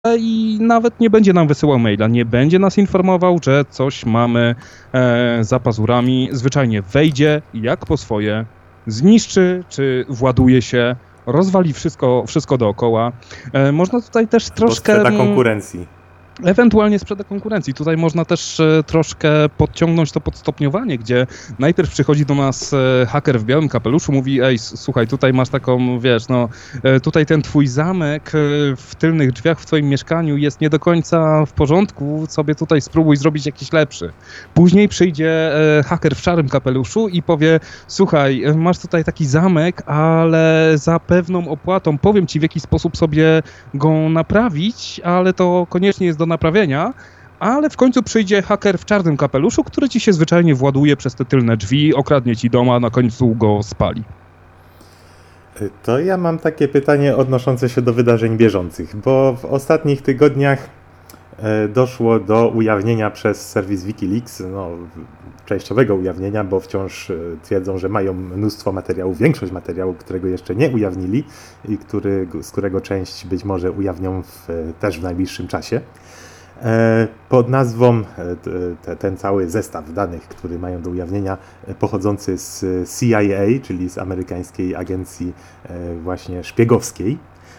i nawet nie będzie nam wysyłał maila, nie będzie nas informował, że coś mamy za pazurami. Zwyczajnie wejdzie jak po swoje, zniszczy czy właduje się, rozwali wszystko dookoła. Można tutaj też troszkę... Sprzeda konkurencji. Ewentualnie sprzeda konkurencji. Tutaj można też troszkę podciągnąć to podstopniowanie, gdzie najpierw przychodzi do nas haker w białym kapeluszu, mówi: ej, słuchaj, tutaj masz taką, wiesz, tutaj ten twój zamek w tylnych drzwiach w twoim mieszkaniu jest nie do końca w porządku, sobie tutaj spróbuj zrobić jakiś lepszy. Później przyjdzie haker w szarym kapeluszu i powie: słuchaj, masz tutaj taki zamek, ale za pewną opłatą powiem ci, w jaki sposób sobie go naprawić, ale to koniecznie jest do naprawienia, ale w końcu przyjdzie haker w czarnym kapeluszu, który ci się zwyczajnie właduje przez te tylne drzwi, okradnie ci dom, a na końcu go spali. To ja mam takie pytanie odnoszące się do wydarzeń bieżących, bo w ostatnich tygodniach doszło do ujawnienia przez serwis Wikileaks, częściowego ujawnienia, bo wciąż twierdzą, że mają mnóstwo materiału, większość materiału, którego jeszcze nie ujawnili i z którego część być może ujawnią też w najbliższym czasie. Pod nazwą ten cały zestaw danych, który mają do ujawnienia, pochodzący z CIA, czyli z amerykańskiej agencji właśnie szpiegowskiej.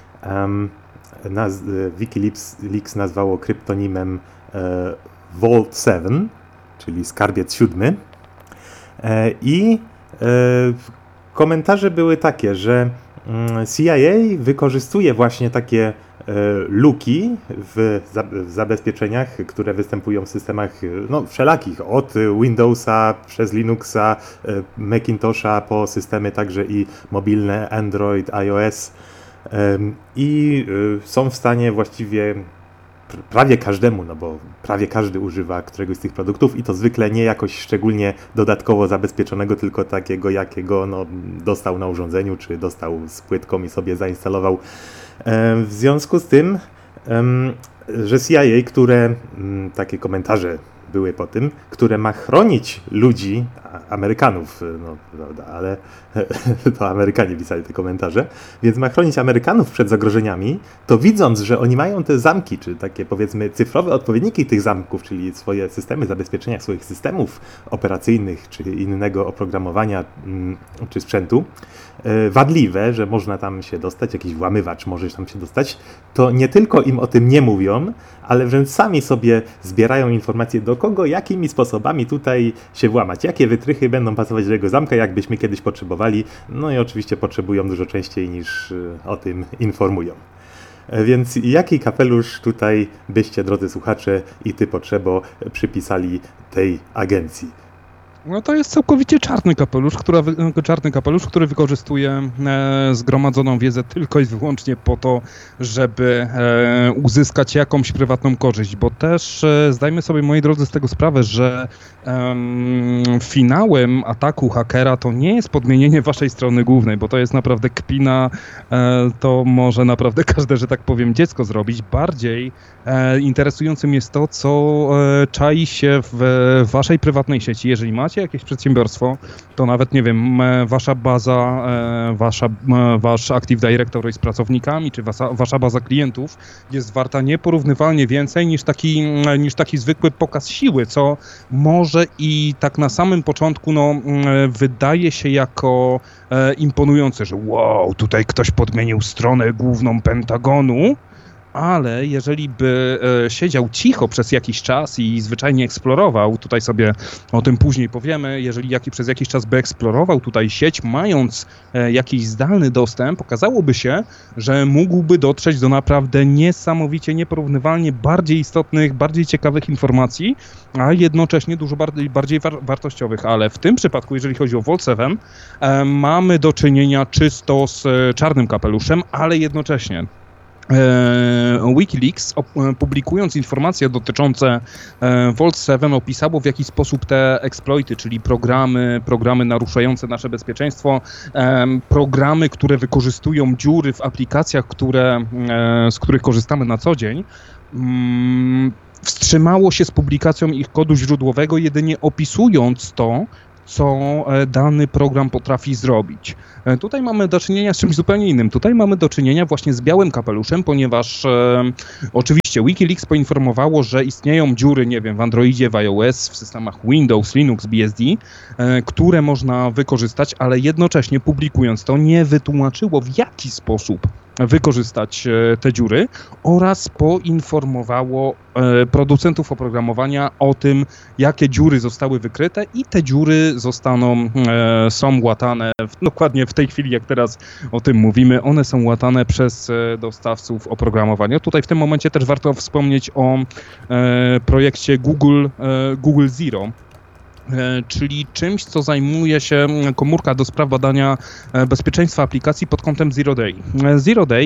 Wikileaks nazwało kryptonimem Vault 7, czyli Skarbiec 7. I komentarze były takie, że CIA wykorzystuje właśnie takie luki w zabezpieczeniach, które występują w systemach wszelakich, od Windowsa przez Linuxa, Macintosha po systemy także i mobilne, Android, iOS, i są w stanie właściwie prawie każdemu, bo prawie każdy używa któregoś z tych produktów i to zwykle nie jakoś szczególnie dodatkowo zabezpieczonego, tylko takiego, jakiego dostał na urządzeniu, czy dostał z płytką i sobie zainstalował. W związku z tym, że CIA, takie komentarze były po tym, które ma chronić ludzi, Amerykanów, prawda, ale to Amerykanie pisali te komentarze, więc ma chronić Amerykanów przed zagrożeniami, to widząc, że oni mają te zamki, czy takie powiedzmy cyfrowe odpowiedniki tych zamków, czyli swoje systemy zabezpieczenia swoich systemów operacyjnych, czy innego oprogramowania, czy sprzętu, wadliwe, że można tam się dostać, jakiś włamywacz może tam się dostać, to nie tylko im o tym nie mówią, ale wręcz sami sobie zbierają informacje, do kogo, jakimi sposobami tutaj się włamać, jakie wytrychy będą pasować do jego zamka, jakbyśmy kiedyś potrzebowali, i oczywiście potrzebują dużo częściej niż o tym informują. Więc jaki kapelusz tutaj byście, drodzy słuchacze, i ty, Potrzebo, przypisali tej agencji? To jest całkowicie czarny kapelusz, który wykorzystuje zgromadzoną wiedzę tylko i wyłącznie po to, żeby uzyskać jakąś prywatną korzyść, bo też zdajmy sobie, moi drodzy, z tego sprawę, że finałem ataku hakera to nie jest podmienienie waszej strony głównej, bo to jest naprawdę kpina, to może naprawdę każde, że tak powiem, dziecko zrobić. Bardziej interesującym jest to, co czai się w waszej prywatnej sieci. Jeżeli macie jakieś przedsiębiorstwo, to nawet, nie wiem, wasza baza, wasz Active Directory z pracownikami, czy wasza baza klientów jest warta nieporównywalnie więcej niż taki zwykły pokaz siły, co może i tak na samym początku wydaje się jako imponujące, że wow, tutaj ktoś podmienił stronę główną Pentagonu, ale jeżeli by siedział cicho przez jakiś czas i zwyczajnie eksplorował, tutaj sobie o tym później powiemy, jeżeli przez jakiś czas by eksplorował tutaj sieć, mając jakiś zdalny dostęp, okazałoby się, że mógłby dotrzeć do naprawdę niesamowicie, nieporównywalnie bardziej istotnych, bardziej ciekawych informacji, a jednocześnie dużo bardziej wartościowych. Ale w tym przypadku, jeżeli chodzi o Vault 7, mamy do czynienia czysto z czarnym kapeluszem, ale jednocześnie Wikileaks, publikując informacje dotyczące Vault 7, opisało, w jaki sposób te exploity, czyli programy naruszające nasze bezpieczeństwo, programy, które wykorzystują dziury w aplikacjach, z których korzystamy na co dzień, wstrzymało się z publikacją ich kodu źródłowego, jedynie opisując to, co dany program potrafi zrobić. Tutaj mamy do czynienia z czymś zupełnie innym. Tutaj mamy do czynienia właśnie z białym kapeluszem, ponieważ oczywiście Wikileaks poinformowało, że istnieją dziury, nie wiem, w Androidzie, w iOS, w systemach Windows, Linux, BSD, które można wykorzystać, ale jednocześnie publikując to nie wytłumaczyło, w jaki sposób wykorzystać te dziury oraz poinformowało producentów oprogramowania o tym, jakie dziury zostały wykryte i te dziury są łatane dokładnie w tej chwili, jak teraz o tym mówimy, one są łatane przez dostawców oprogramowania. Tutaj w tym momencie też warto wspomnieć o projekcie Google Zero, czyli czymś, co zajmuje się komórka do spraw badania bezpieczeństwa aplikacji pod kątem Zero Day. Zero Day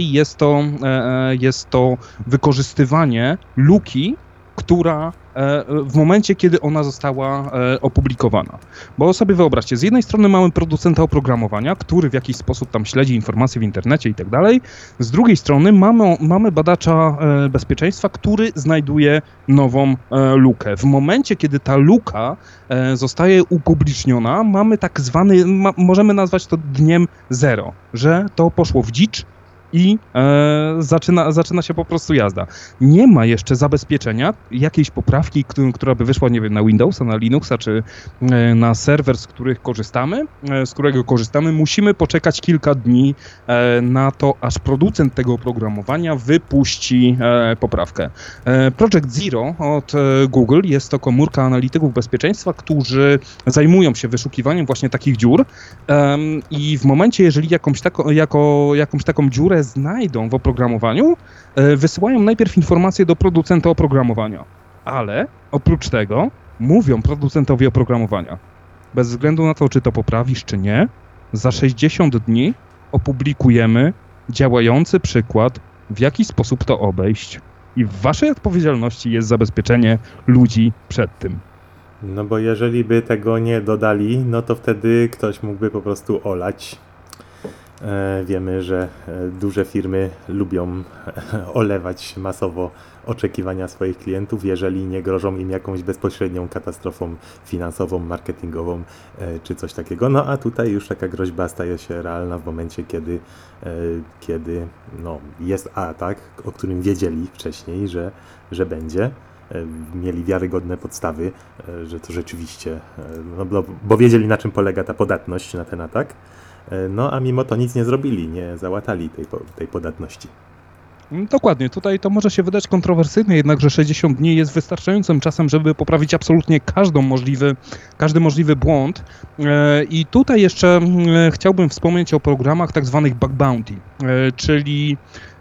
jest to wykorzystywanie luki, która w momencie, kiedy ona została opublikowana. Bo sobie wyobraźcie, z jednej strony mamy producenta oprogramowania, który w jakiś sposób tam śledzi informacje w internecie i tak dalej, z drugiej strony mamy badacza bezpieczeństwa, który znajduje nową lukę. W momencie, kiedy ta luka zostaje upubliczniona, mamy tak zwany, możemy nazwać to dniem zero, że to poszło w dzicz i zaczyna się po prostu jazda. Nie ma jeszcze zabezpieczenia jakiejś poprawki, która by wyszła, nie wiem, na Windowsa, na Linuxa, czy na serwer, z którego korzystamy. Musimy poczekać kilka dni na to, aż producent tego oprogramowania wypuści poprawkę. Project Zero od Google jest to komórka analityków bezpieczeństwa, którzy zajmują się wyszukiwaniem właśnie takich dziur i w momencie, jeżeli jakąś taką dziurę znajdą w oprogramowaniu, wysyłają najpierw informacje do producenta oprogramowania, ale oprócz tego mówią producentowi oprogramowania, bez względu na to, czy to poprawisz, czy nie, za 60 dni opublikujemy działający przykład, w jaki sposób to obejść i w waszej odpowiedzialności jest zabezpieczenie ludzi przed tym. No bo jeżeli by tego nie dodali, no to wtedy ktoś mógłby po prostu olać. Wiemy, że duże firmy lubią olewać masowo oczekiwania swoich klientów, jeżeli nie grożą im jakąś bezpośrednią katastrofą finansową, marketingową czy coś takiego. No a tutaj już taka groźba staje się realna w momencie, kiedy jest atak, o którym wiedzieli wcześniej, że będzie. Mieli wiarygodne podstawy, że to rzeczywiście, bo wiedzieli, na czym polega ta podatność na ten atak. No a mimo to nic nie zrobili, nie załatali tej podatności. Dokładnie, tutaj to może się wydać kontrowersyjne, jednakże 60 dni jest wystarczającym czasem, żeby poprawić absolutnie każdy możliwy błąd. I tutaj jeszcze chciałbym wspomnieć o programach tak zwanych bug bounty, czyli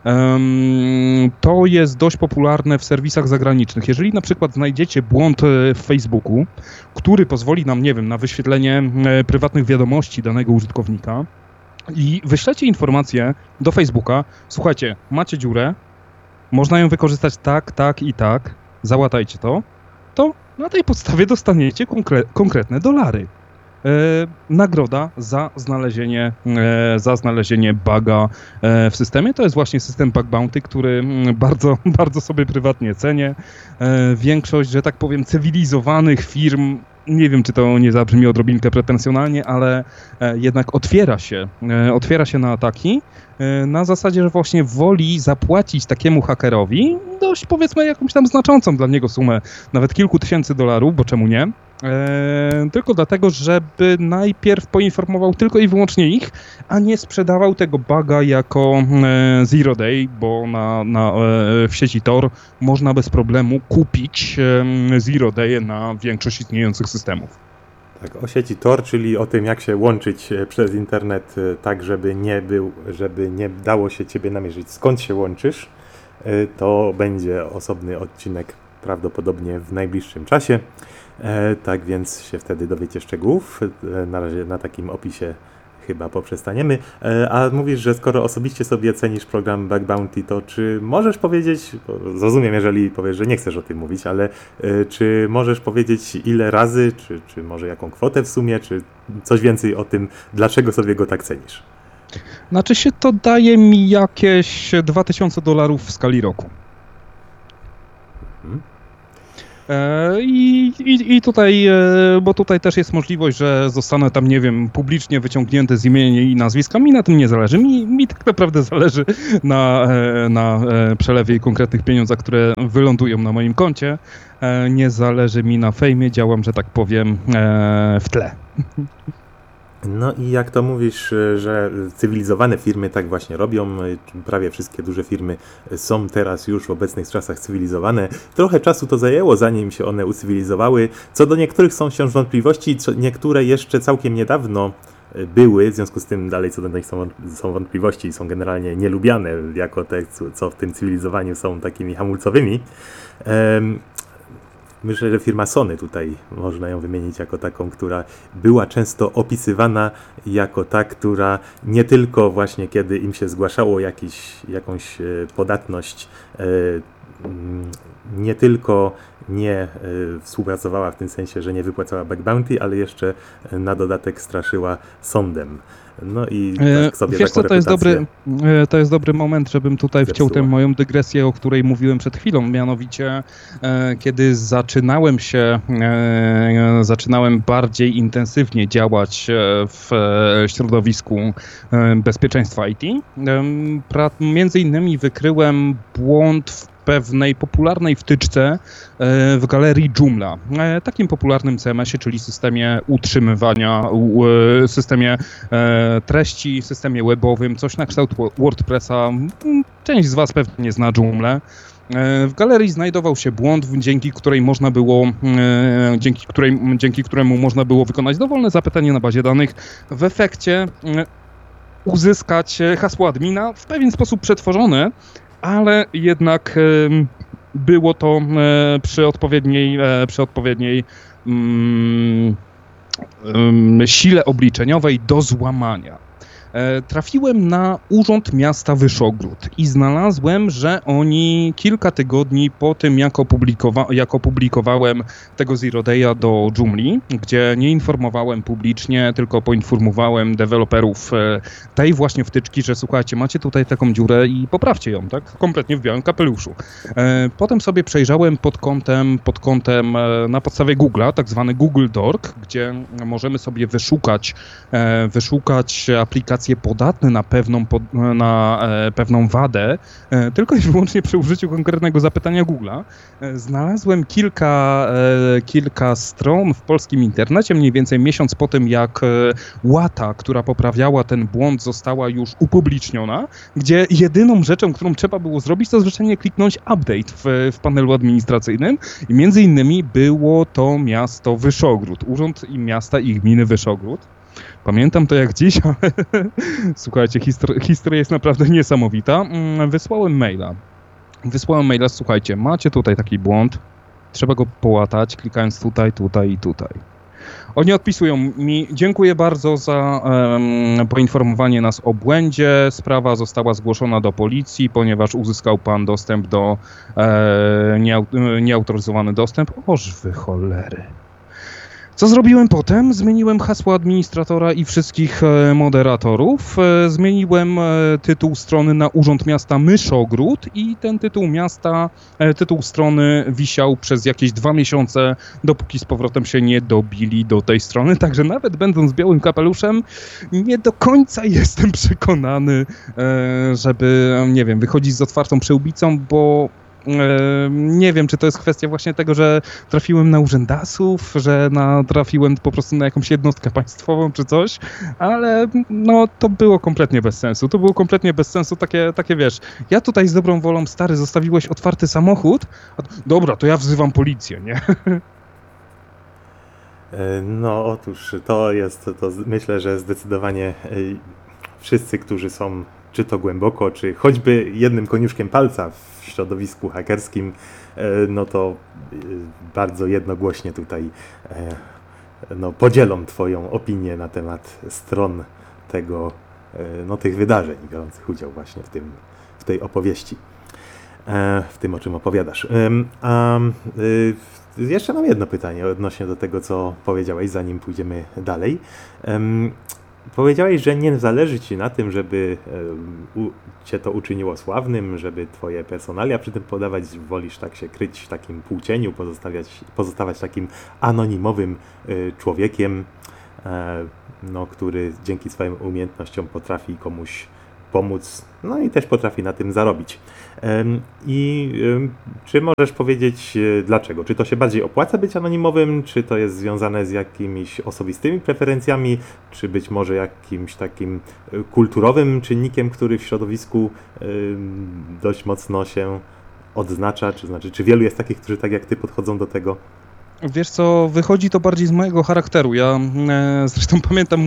to jest dość popularne w serwisach zagranicznych. Jeżeli na przykład znajdziecie błąd w Facebooku, który pozwoli nam, nie wiem, na wyświetlenie prywatnych wiadomości danego użytkownika i wyślecie informację do Facebooka, słuchajcie, macie dziurę, można ją wykorzystać tak i tak, załatajcie to na tej podstawie dostaniecie konkretne dolary. Nagroda za znalezienie buga w systemie. To jest właśnie system bug bounty, który bardzo, bardzo sobie prywatnie cenię. Większość, że tak powiem, cywilizowanych firm, nie wiem, czy to nie zabrzmi odrobinkę pretensjonalnie, ale jednak otwiera się na ataki na zasadzie, że właśnie woli zapłacić takiemu hakerowi dość, powiedzmy, jakąś tam znaczącą dla niego sumę, nawet kilku tysięcy dolarów, bo czemu nie? Tylko dlatego, żeby najpierw poinformował tylko i wyłącznie ich, a nie sprzedawał tego buga jako Zero Day, bo w sieci Tor można bez problemu kupić Zero Day na większość istniejących systemów. Tak, o sieci Tor, czyli o tym, jak się łączyć przez internet tak, żeby nie dało się ciebie namierzyć, skąd się łączysz, to będzie osobny odcinek prawdopodobnie w najbliższym czasie. Tak więc się wtedy dowiecie szczegółów. Na razie na takim opisie chyba poprzestaniemy. A mówisz, że skoro osobiście sobie cenisz program Bug Bounty, to czy możesz powiedzieć, zrozumiem, jeżeli powiesz, że nie chcesz o tym mówić, ale czy możesz powiedzieć, ile razy, czy może jaką kwotę w sumie, czy coś więcej o tym, dlaczego sobie go tak cenisz? Znaczy się to daje mi jakieś $2000 w skali roku. I tutaj, bo tutaj też jest możliwość, że zostanę tam, nie wiem, publicznie wyciągnięty z imienia i nazwiska. Mi na tym nie zależy. Mi tak naprawdę zależy na przelewie i konkretnych pieniądzach, które wylądują na moim koncie. Nie zależy mi na fejmie, działam, że tak powiem, w tle. No i jak to mówisz, że cywilizowane firmy tak właśnie robią, prawie wszystkie duże firmy są teraz już w obecnych czasach cywilizowane. Trochę czasu to zajęło, zanim się one ucywilizowały. Co do niektórych są wciąż wątpliwości, niektóre jeszcze całkiem niedawno były, w związku z tym dalej co do nich są wątpliwości i są generalnie nielubiane jako te, co w tym cywilizowaniu są takimi hamulcowymi. Myślę, że firma Sony tutaj można ją wymienić jako taką, która była często opisywana jako ta, która nie tylko właśnie kiedy im się zgłaszało jakąś podatność, nie tylko nie współpracowała w tym sensie, że nie wypłacała back bounty, ale jeszcze na dodatek straszyła sądem. No i tak sobie wiesz taką co, reputację to jest dobry moment, żebym tutaj wciął tę moją dygresję, o której mówiłem przed chwilą, mianowicie kiedy zaczynałem bardziej intensywnie działać w środowisku bezpieczeństwa IT, między innymi wykryłem błąd w pewnej popularnej wtyczce w galerii Joomla, takim popularnym CMS-ie, czyli systemie utrzymywania, systemie treści, systemie webowym, coś na kształt WordPressa. Część z Was pewnie zna Joomla. W galerii znajdował się błąd, dzięki któremu można było wykonać dowolne zapytanie na bazie danych. W efekcie uzyskać hasło admina w pewien sposób przetworzone, ale jednak było to przy odpowiedniej sile obliczeniowej do złamania. Trafiłem na Urząd Miasta Wyszogród i znalazłem, że oni kilka tygodni po tym, jak opublikowałem tego Zero Day'a do Joomli, gdzie nie informowałem publicznie, tylko poinformowałem deweloperów tej właśnie wtyczki, że słuchajcie, macie tutaj taką dziurę i poprawcie ją, tak? Kompletnie w białym kapeluszu. Potem sobie przejrzałem pod kątem na podstawie Google'a, tak zwany Google Dork, gdzie możemy sobie wyszukać aplikacje podatne na pewną wadę, tylko i wyłącznie przy użyciu konkretnego zapytania Google'a. Znalazłem kilka stron w polskim internecie, mniej więcej miesiąc po tym, jak łata, która poprawiała ten błąd, została już upubliczniona, gdzie jedyną rzeczą, którą trzeba było zrobić, to zwyczajnie kliknąć update w panelu administracyjnym i między innymi było to miasto Wyszogród, Urząd Miasta i Gminy Wyszogród. Pamiętam to jak dziś, ale słuchajcie, historia jest naprawdę niesamowita. Wysłałem maila, słuchajcie, macie tutaj taki błąd, trzeba go połatać, klikając tutaj, tutaj i tutaj. Oni odpisują mi, dziękuję bardzo za poinformowanie nas o błędzie, sprawa została zgłoszona do policji, ponieważ uzyskał pan dostęp do nieautoryzowany dostęp. Oż wy cholery. Co zrobiłem potem? Zmieniłem hasło administratora i wszystkich moderatorów. Zmieniłem tytuł strony na Urząd Miasta Myszogród i ten tytuł strony wisiał przez jakieś 2 miesiące, dopóki z powrotem się nie dobili do tej strony. Także nawet będąc białym kapeluszem, nie do końca jestem przekonany, żeby, nie wiem, wychodzić z otwartą przyłbicą, bo nie wiem, czy to jest kwestia właśnie tego, że trafiłem na urzędasów, że trafiłem po prostu na jakąś jednostkę państwową czy coś, ale no to było kompletnie bez sensu. To było kompletnie bez sensu, takie wiesz, ja tutaj z dobrą wolą, stary, zostawiłeś otwarty samochód, dobra, to ja wzywam policję, nie? No otóż to myślę, że zdecydowanie wszyscy, którzy są czy to głęboko, czy choćby jednym koniuszkiem palca w środowisku hakerskim, no to bardzo jednogłośnie tutaj podzielą Twoją opinię na temat stron tych wydarzeń biorących udział właśnie w tej opowieści, w tym, o czym opowiadasz. Jeszcze mam jedno pytanie odnośnie do tego, co powiedziałeś, zanim pójdziemy dalej. powiedziałeś, że nie zależy ci na tym, żeby cię to uczyniło sławnym, żeby twoje personalia przy tym podawać, wolisz tak się kryć w takim półcieniu, pozostawać takim anonimowym człowiekiem, który dzięki swoim umiejętnościom potrafi komuś pomóc, no i też potrafi na tym zarobić. Czy możesz powiedzieć dlaczego? Czy to się bardziej opłaca być anonimowym, czy to jest związane z jakimiś osobistymi preferencjami, czy być może jakimś takim kulturowym czynnikiem, który w środowisku dość mocno się odznacza, czy wielu jest takich, którzy tak jak ty podchodzą do tego? Wiesz co, wychodzi to bardziej z mojego charakteru. Ja zresztą pamiętam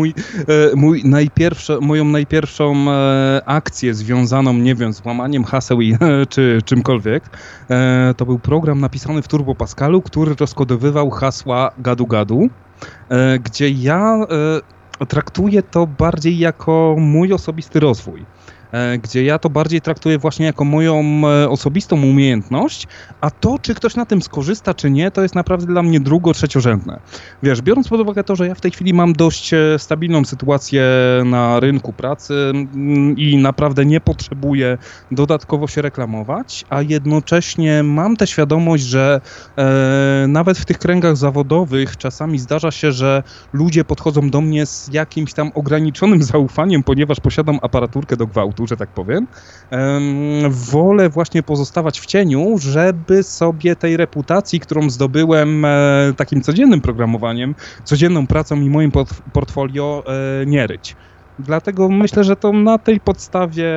moją najpierwszą akcję związaną, nie wiem, z łamaniem haseł czy czymkolwiek. To był program napisany w Turbo Pascalu, który rozkodowywał hasła gadu-gadu, gdzie ja traktuję to bardziej jako mój osobisty rozwój. Gdzie ja to bardziej traktuję właśnie jako moją osobistą umiejętność, a to, czy ktoś na tym skorzysta, czy nie, to jest naprawdę dla mnie trzeciorzędne. Wiesz, biorąc pod uwagę to, że ja w tej chwili mam dość stabilną sytuację na rynku pracy i naprawdę nie potrzebuję dodatkowo się reklamować, a jednocześnie mam tę świadomość, że nawet w tych kręgach zawodowych czasami zdarza się, że ludzie podchodzą do mnie z jakimś tam ograniczonym zaufaniem, ponieważ posiadam aparaturkę do gwałtu, że tak powiem, wolę właśnie pozostawać w cieniu, żeby sobie tej reputacji, którą zdobyłem takim codziennym programowaniem, codzienną pracą i moim portfolio nie ryć. Dlatego myślę, że to na tej podstawie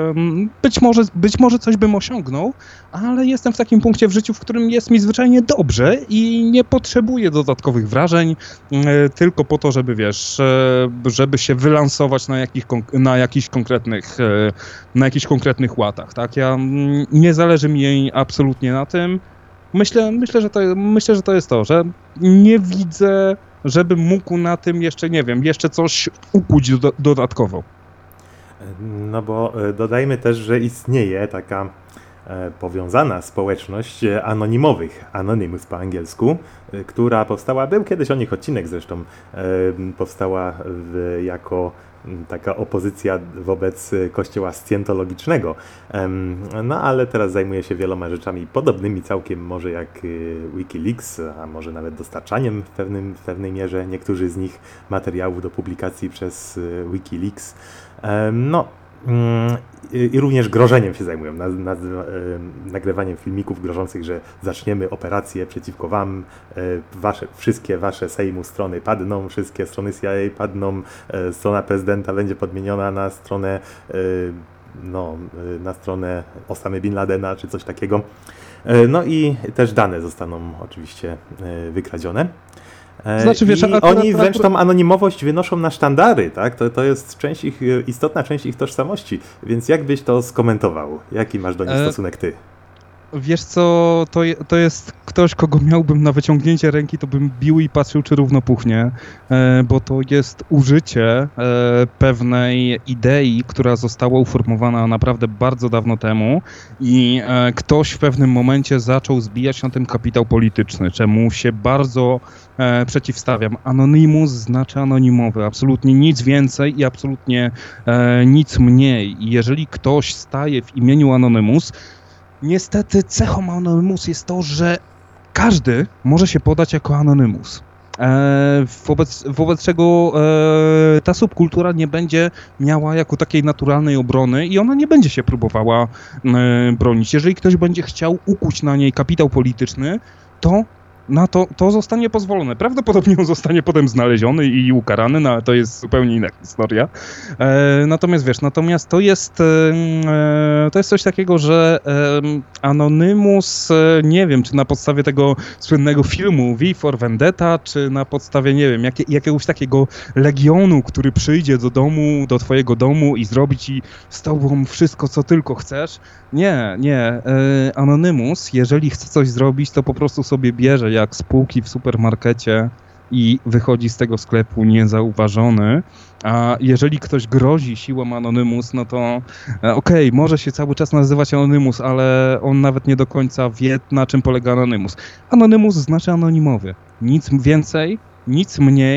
być może coś bym osiągnął, ale jestem w takim punkcie w życiu, w którym jest mi zwyczajnie dobrze i nie potrzebuję dodatkowych wrażeń, tylko po to, żeby żeby się wylansować na jakichś konkretnych łatach, tak? Nie zależy mi absolutnie na tym. Myślę, że to jest to, że nie widzę, żebym mógł na tym jeszcze coś ukuć dodatkowo. No bo dodajmy też, że istnieje taka powiązana społeczność anonimowych, Anonymous po angielsku, która powstała, był kiedyś o nich odcinek zresztą, powstała jako taka opozycja wobec kościoła scjentologicznego. No ale teraz zajmuje się wieloma rzeczami podobnymi całkiem może jak Wikileaks, a może nawet dostarczaniem w pewnej mierze niektórzy z nich materiałów do publikacji przez Wikileaks. I również grożeniem się zajmują, nagrywaniem filmików grożących, że zaczniemy operację przeciwko wam, wszystkie wasze Sejmu strony padną, wszystkie strony CIA padną, strona prezydenta będzie podmieniona na stronę na stronę Osamy Bin Ladena czy coś takiego. No i też dane zostaną oczywiście wykradzione. Znaczy, wiesz, oni wręcz tą anonimowość wynoszą na sztandary, tak? To jest istotna część ich tożsamości, więc jak byś to skomentował? Jaki masz do nich stosunek ty? Wiesz co, to jest ktoś, kogo miałbym na wyciągnięcie ręki, to bym bił i patrzył, czy równo puchnie, bo to jest użycie pewnej idei, która została uformowana naprawdę bardzo dawno temu i ktoś w pewnym momencie zaczął zbijać na tym kapitał polityczny, czemu się bardzo przeciwstawiam. Anonymous znaczy anonimowy, absolutnie nic więcej i absolutnie nic mniej. I jeżeli ktoś staje w imieniu Anonymous, niestety cechą Anonymous jest to, że każdy może się podać jako Anonymous. Wobec czego ta subkultura nie będzie miała jako takiej naturalnej obrony i ona nie będzie się próbowała bronić. Jeżeli ktoś będzie chciał ukuć na niej kapitał polityczny, to zostanie pozwolone. Prawdopodobnie on zostanie potem znaleziony i ukarany, no ale to jest zupełnie inna historia. Natomiast to jest coś takiego, że Anonymous, nie wiem, czy na podstawie tego słynnego filmu V for Vendetta, czy na podstawie, nie wiem, jakiegoś takiego legionu, który przyjdzie do twojego domu i zrobi ci z tobą wszystko, co tylko chcesz. Nie. Anonymous, jeżeli chce coś zrobić, to po prostu sobie bierze jak z półki w supermarkecie i wychodzi z tego sklepu niezauważony, a jeżeli ktoś grozi siłą Anonymous, no to okej, może się cały czas nazywać Anonymous, ale on nawet nie do końca wie, na czym polega Anonymous. Anonymous znaczy anonimowy. Nic więcej, nic mniej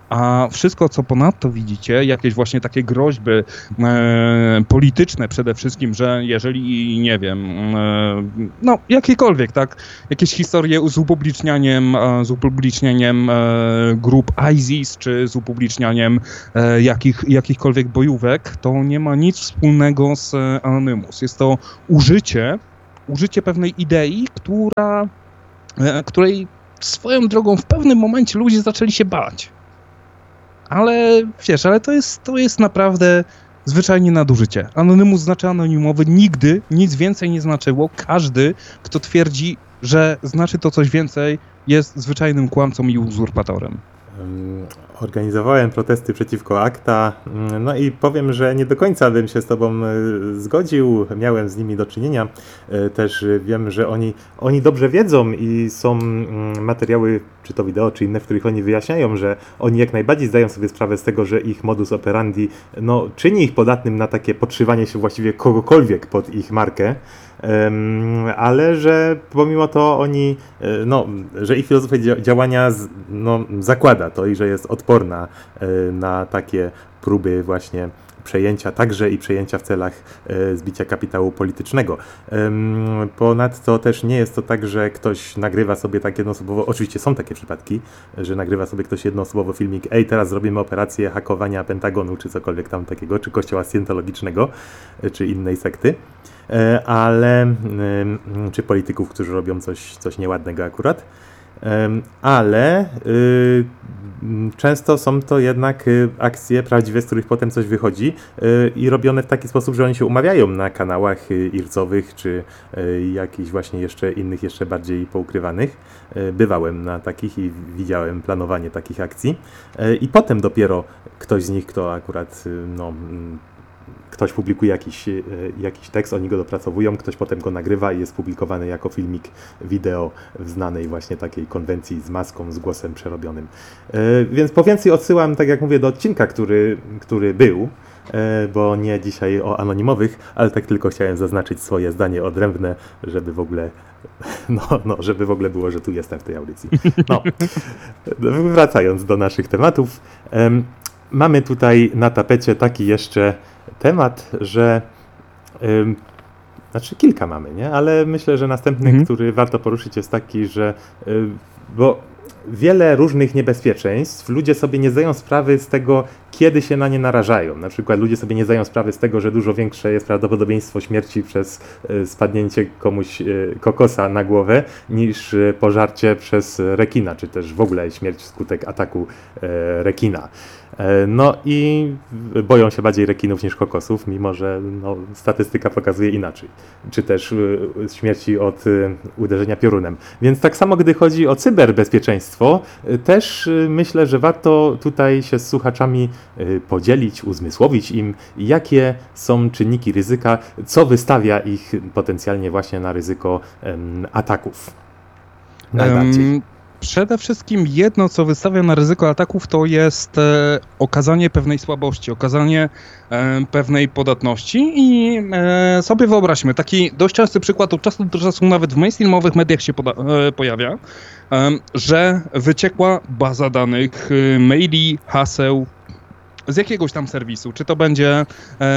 A wszystko, co ponadto widzicie, jakieś właśnie takie groźby polityczne przede wszystkim, że jeżeli, nie wiem, no jakiekolwiek, tak, jakieś historie z upublicznianiem grup ISIS, czy z upublicznianiem jakichkolwiek bojówek, to nie ma nic wspólnego z Anonymous. Jest to użycie pewnej idei, której swoją drogą w pewnym momencie ludzie zaczęli się bać. Ale wiesz, to jest naprawdę zwyczajnie nadużycie. Anonymous znaczy anonimowy, nigdy nic więcej nie znaczyło. Każdy, kto twierdzi, że znaczy to coś więcej, jest zwyczajnym kłamcą i uzurpatorem. Organizowałem protesty przeciwko ACTA, no i powiem, że nie do końca bym się z tobą zgodził, miałem z nimi do czynienia, też wiem, że oni dobrze wiedzą i są materiały, czy to wideo, czy inne, w których oni wyjaśniają, że oni jak najbardziej zdają sobie sprawę z tego, że ich modus operandi czyni ich podatnym na takie podszywanie się właściwie kogokolwiek pod ich markę, ale że pomimo to oni, że ich filozofia działania zakłada to i że jest odporna na takie próby właśnie przejęcia w celach zbicia kapitału politycznego. Ponadto też nie jest to tak, że ktoś nagrywa sobie tak jednoosobowo, oczywiście są takie przypadki, że nagrywa sobie ktoś jednoosobowo filmik, teraz zrobimy operację hakowania Pentagonu, czy cokolwiek tam takiego, czy kościoła scientologicznego, czy innej sekty, czy polityków, którzy robią coś nieładnego akurat. Ale często są to jednak akcje prawdziwe, z których potem coś wychodzi i robione w taki sposób, że oni się umawiają na kanałach ircowych, czy jakichś właśnie jeszcze bardziej poukrywanych. Bywałem na takich i widziałem planowanie takich akcji i potem dopiero ktoś z nich, kto akurat ktoś publikuje jakiś tekst, oni go dopracowują, ktoś potem go nagrywa i jest publikowany jako filmik wideo w znanej właśnie takiej konwencji z maską, z głosem przerobionym. Więc po więcej odsyłam, tak jak mówię, do odcinka, który był, bo nie dzisiaj o anonimowych, ale tak tylko chciałem zaznaczyć swoje zdanie odrębne, żeby w ogóle żeby w ogóle było, że tu jestem w tej audycji. Wracając do naszych tematów, mamy tutaj na tapecie taki jeszcze temat, że kilka mamy, nie? Ale myślę, że następny, który warto poruszyć, jest taki, że bo wiele różnych niebezpieczeństw ludzie sobie nie zdają sprawy z tego, kiedy się na nie narażają. Na przykład ludzie sobie nie zdają sprawy z tego, że dużo większe jest prawdopodobieństwo śmierci przez spadnięcie komuś kokosa na głowę niż pożarcie przez rekina, czy też w ogóle śmierć wskutek ataku rekina. I boją się bardziej rekinów niż kokosów, mimo że statystyka pokazuje inaczej. Czy też śmierci od uderzenia piorunem. Więc tak samo, gdy chodzi o cyberbezpieczeństwo, też myślę, że warto tutaj się z słuchaczami podzielić, uzmysłowić im, jakie są czynniki ryzyka, co wystawia ich potencjalnie właśnie na ryzyko ataków. Najbardziej. Przede wszystkim jedno, co wystawia na ryzyko ataków, to jest okazanie pewnej słabości, okazanie pewnej podatności i sobie wyobraźmy, taki dość częsty przykład od czasu do czasu nawet w mainstreamowych mediach się pojawia, że wyciekła baza danych, maili, haseł z jakiegoś tam serwisu, czy to będzie,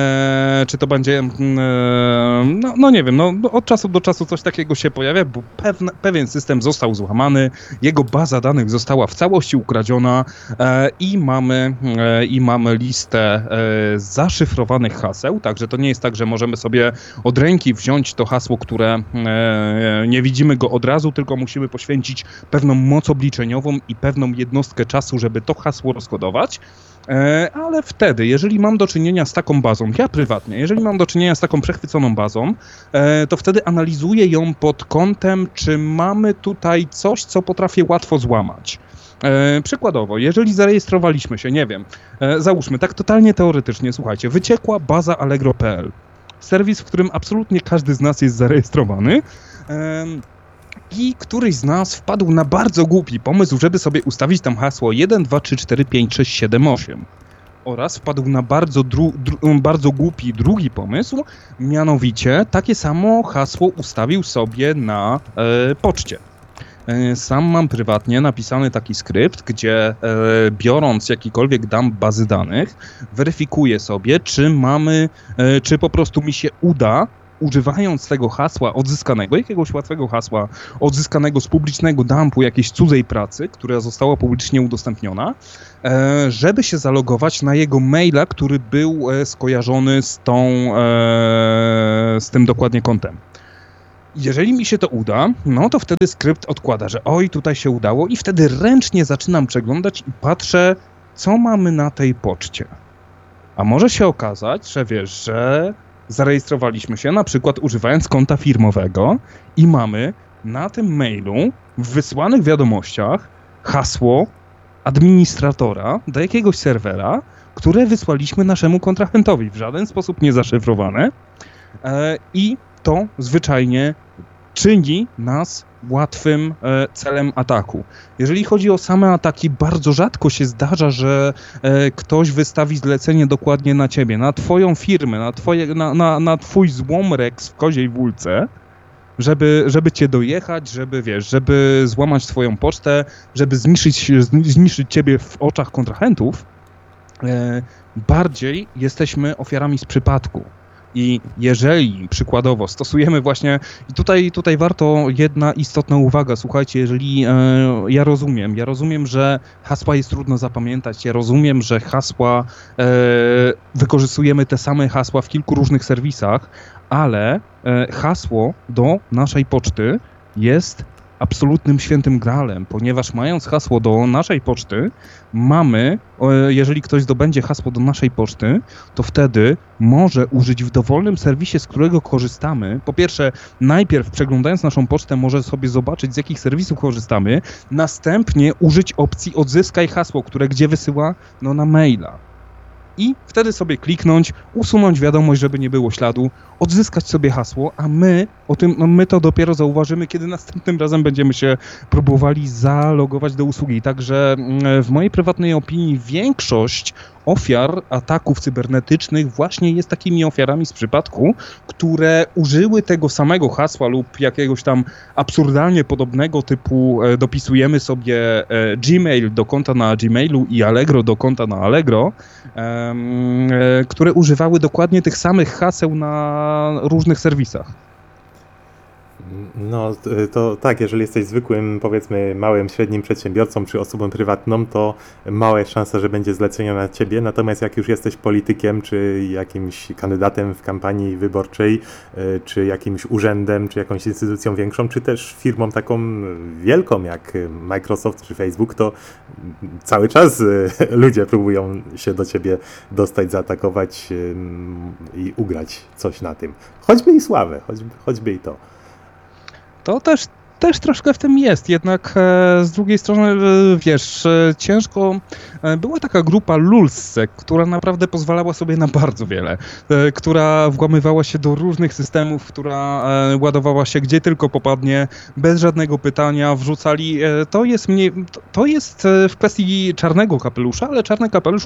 nie wiem, od czasu do czasu coś takiego się pojawia, bo pewien system został złamany, jego baza danych została w całości ukradziona i mamy listę zaszyfrowanych haseł, także to nie jest tak, że możemy sobie od ręki wziąć to hasło, które nie widzimy go od razu, tylko musimy poświęcić pewną moc obliczeniową i pewną jednostkę czasu, żeby to hasło rozkodować. Ale wtedy, jeżeli mam do czynienia z taką bazą, ja prywatnie, jeżeli mam do czynienia z taką przechwyconą bazą, to wtedy analizuję ją pod kątem, czy mamy tutaj coś, co potrafię łatwo złamać. Przykładowo, jeżeli zarejestrowaliśmy się, nie wiem, załóżmy, tak totalnie teoretycznie, słuchajcie, wyciekła baza Allegro.pl, serwis, w którym absolutnie każdy z nas jest zarejestrowany, i któryś z nas wpadł na bardzo głupi pomysł, żeby sobie ustawić tam hasło 1, 2, 3, 4, 5, 6, 7, 8. Oraz wpadł na bardzo głupi drugi pomysł, mianowicie takie samo hasło ustawił sobie na poczcie. Sam mam prywatnie napisany taki skrypt, gdzie biorąc jakikolwiek dump bazy danych, weryfikuję sobie, czy po prostu mi się uda, używając tego hasła odzyskanego, jakiegoś łatwego hasła odzyskanego z publicznego dumpu jakiejś cudzej pracy, która została publicznie udostępniona, żeby się zalogować na jego maila, który był skojarzony z tym dokładnie kontem. Jeżeli mi się to uda, no to wtedy skrypt odkłada, że oj, tutaj się udało i wtedy ręcznie zaczynam przeglądać i patrzę, co mamy na tej poczcie. A może się okazać, że wiesz, że zarejestrowaliśmy się na przykład używając konta firmowego i mamy na tym mailu w wysłanych wiadomościach hasło administratora do jakiegoś serwera, które wysłaliśmy naszemu kontrahentowi, w żaden sposób nie zaszyfrowane i to zwyczajnie czyni nas łatwym celem ataku. Jeżeli chodzi o same ataki, bardzo rzadko się zdarza, że ktoś wystawi zlecenie dokładnie na ciebie, na twoją firmę, na twój złomrek w koziej wólce, żeby cię dojechać, żeby złamać twoją pocztę, żeby zniszczyć ciebie w oczach kontrahentów. Bardziej jesteśmy ofiarami z przypadku. I jeżeli przykładowo stosujemy właśnie, i tutaj warto jedna istotna uwaga, słuchajcie, jeżeli ja rozumiem, że hasła jest trudno zapamiętać, ja rozumiem, że hasła, wykorzystujemy te same hasła w kilku różnych serwisach, ale hasło do naszej poczty jest absolutnym świętym graalem, ponieważ mając hasło do naszej poczty, jeżeli ktoś zdobędzie hasło do naszej poczty, to wtedy może użyć w dowolnym serwisie, z którego korzystamy. Po pierwsze, najpierw przeglądając naszą pocztę, może sobie zobaczyć, z jakich serwisów korzystamy, następnie użyć opcji odzyskaj hasło, które gdzie wysyła? No na maila. I wtedy sobie kliknąć, usunąć wiadomość, żeby nie było śladu, odzyskać sobie hasło, a my to dopiero zauważymy, kiedy następnym razem będziemy się próbowali zalogować do usługi. Także w mojej prywatnej opinii większość ofiar ataków cybernetycznych właśnie jest takimi ofiarami z przypadku, które użyły tego samego hasła lub jakiegoś tam absurdalnie podobnego typu dopisujemy sobie Gmail do konta na Gmailu i Allegro do konta na Allegro, które używały dokładnie tych samych haseł na różnych serwisach. No to tak, jeżeli jesteś zwykłym, powiedzmy małym, średnim przedsiębiorcą czy osobą prywatną, to mała jest szansa, że będzie zlecenie na ciebie, natomiast jak już jesteś politykiem, czy jakimś kandydatem w kampanii wyborczej, czy jakimś urzędem, czy jakąś instytucją większą, czy też firmą taką wielką jak Microsoft czy Facebook, to cały czas ludzie próbują się do ciebie dostać, zaatakować i ugrać coś na tym. Choćby i sławę, choćby i to. To też troszkę w tym jest, jednak z drugiej strony, wiesz, ciężko. Była taka grupa Lulzsec, która naprawdę pozwalała sobie na bardzo wiele, która włamywała się do różnych systemów, która ładowała się gdzie tylko popadnie, bez żadnego pytania, wrzucali. To jest w kwestii czarnego kapelusza, ale czarny kapelusz,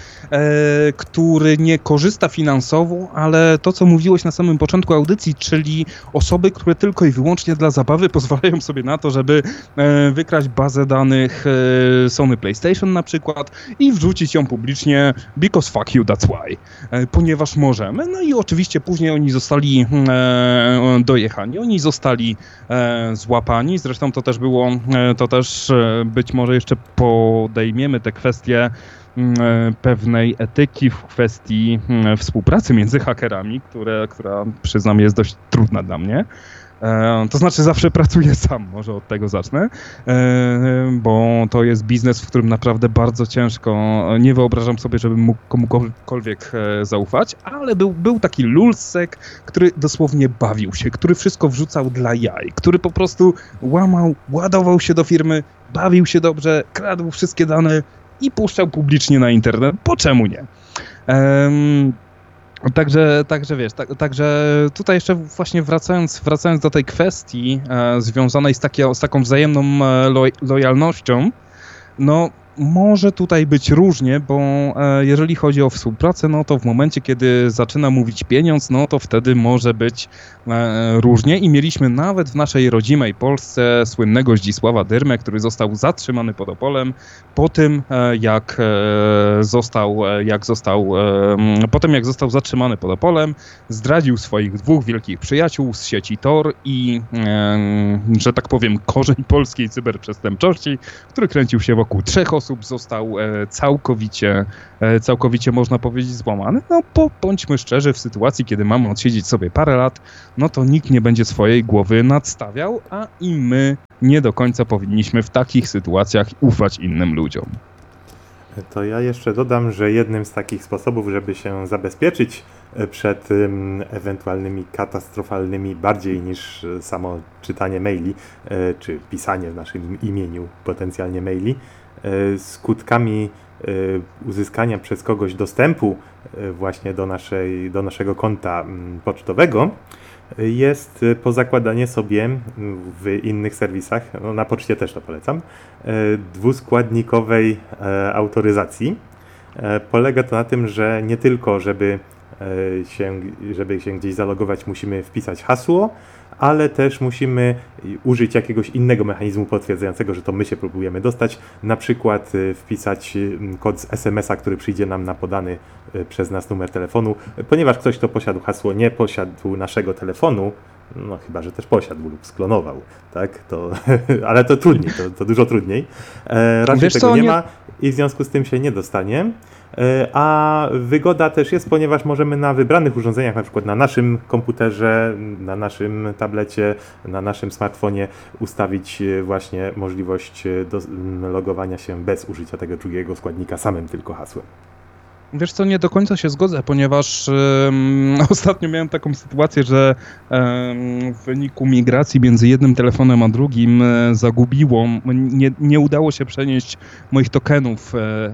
który nie korzysta finansowo, ale to, co mówiłeś na samym początku audycji, czyli osoby, które tylko i wyłącznie dla zabawy pozwalają sobie na to, żeby wykraść bazę danych Sony PlayStation na przykład i wrzucić ją publicznie because fuck you, that's why. Ponieważ możemy. No i oczywiście później oni zostali dojechani, oni zostali złapani. Zresztą to też być może jeszcze podejmiemy te kwestie pewnej etyki w kwestii współpracy między hakerami, która przyznam jest dość trudna dla mnie. To znaczy zawsze pracuję sam, może od tego zacznę, bo to jest biznes, w którym naprawdę bardzo ciężko, nie wyobrażam sobie, żebym mógł komukolwiek zaufać, ale był taki Lulzsec, który dosłownie bawił się, który wszystko wrzucał dla jaj, który po prostu ładował się do firmy, bawił się dobrze, kradł wszystkie dane i puszczał publicznie na internet, po czemu nie? Także wiesz, także tutaj jeszcze właśnie wracając do tej kwestii związanej z taką wzajemną lojalnością, no może tutaj być różnie, bo jeżeli chodzi o współpracę, no to w momencie, kiedy zaczyna mówić pieniądz, no to wtedy może być różnie i mieliśmy nawet w naszej rodzimej Polsce słynnego Zdzisława Dyrmę, który został zatrzymany pod Opolem po tym, jak został zatrzymany pod Opolem, zdradził swoich dwóch wielkich przyjaciół z sieci Tor i, że tak powiem, korzeń polskiej cyberprzestępczości, który kręcił się wokół 3 osób, został całkowicie można powiedzieć złamany. No bądźmy szczerzy, w sytuacji, kiedy mamy odsiedzieć sobie parę lat, no to nikt nie będzie swojej głowy nadstawiał, a i my nie do końca powinniśmy w takich sytuacjach ufać innym ludziom. To ja jeszcze dodam, że jednym z takich sposobów, żeby się zabezpieczyć przed ewentualnymi katastrofalnymi, bardziej niż samo czytanie maili, czy pisanie w naszym imieniu potencjalnie maili, skutkami uzyskania przez kogoś dostępu właśnie do naszego konta pocztowego jest pozakładanie sobie w innych serwisach, no na poczcie też to polecam, dwuskładnikowej autoryzacji. Polega to na tym, że nie tylko, żeby się gdzieś zalogować, musimy wpisać hasło, ale też musimy użyć jakiegoś innego mechanizmu potwierdzającego, że to my się próbujemy dostać, na przykład wpisać kod z SMS-a, który przyjdzie nam na podany przez nas numer telefonu, ponieważ ktoś, kto posiadł hasło, nie posiadł naszego telefonu, no chyba, że też posiadł lub sklonował, tak? Ale to trudniej, to dużo trudniej. Raczej tego nie ma i w związku z tym się nie dostanie. A wygoda też jest, ponieważ możemy na wybranych urządzeniach, na przykład na naszym komputerze, na naszym tablecie, na naszym smartfonie ustawić właśnie możliwość logowania się bez użycia tego drugiego składnika, samym tylko hasłem. Wiesz co, nie do końca się zgodzę, ponieważ ostatnio miałem taką sytuację, że w wyniku migracji między jednym telefonem a drugim nie udało się przenieść moich tokenów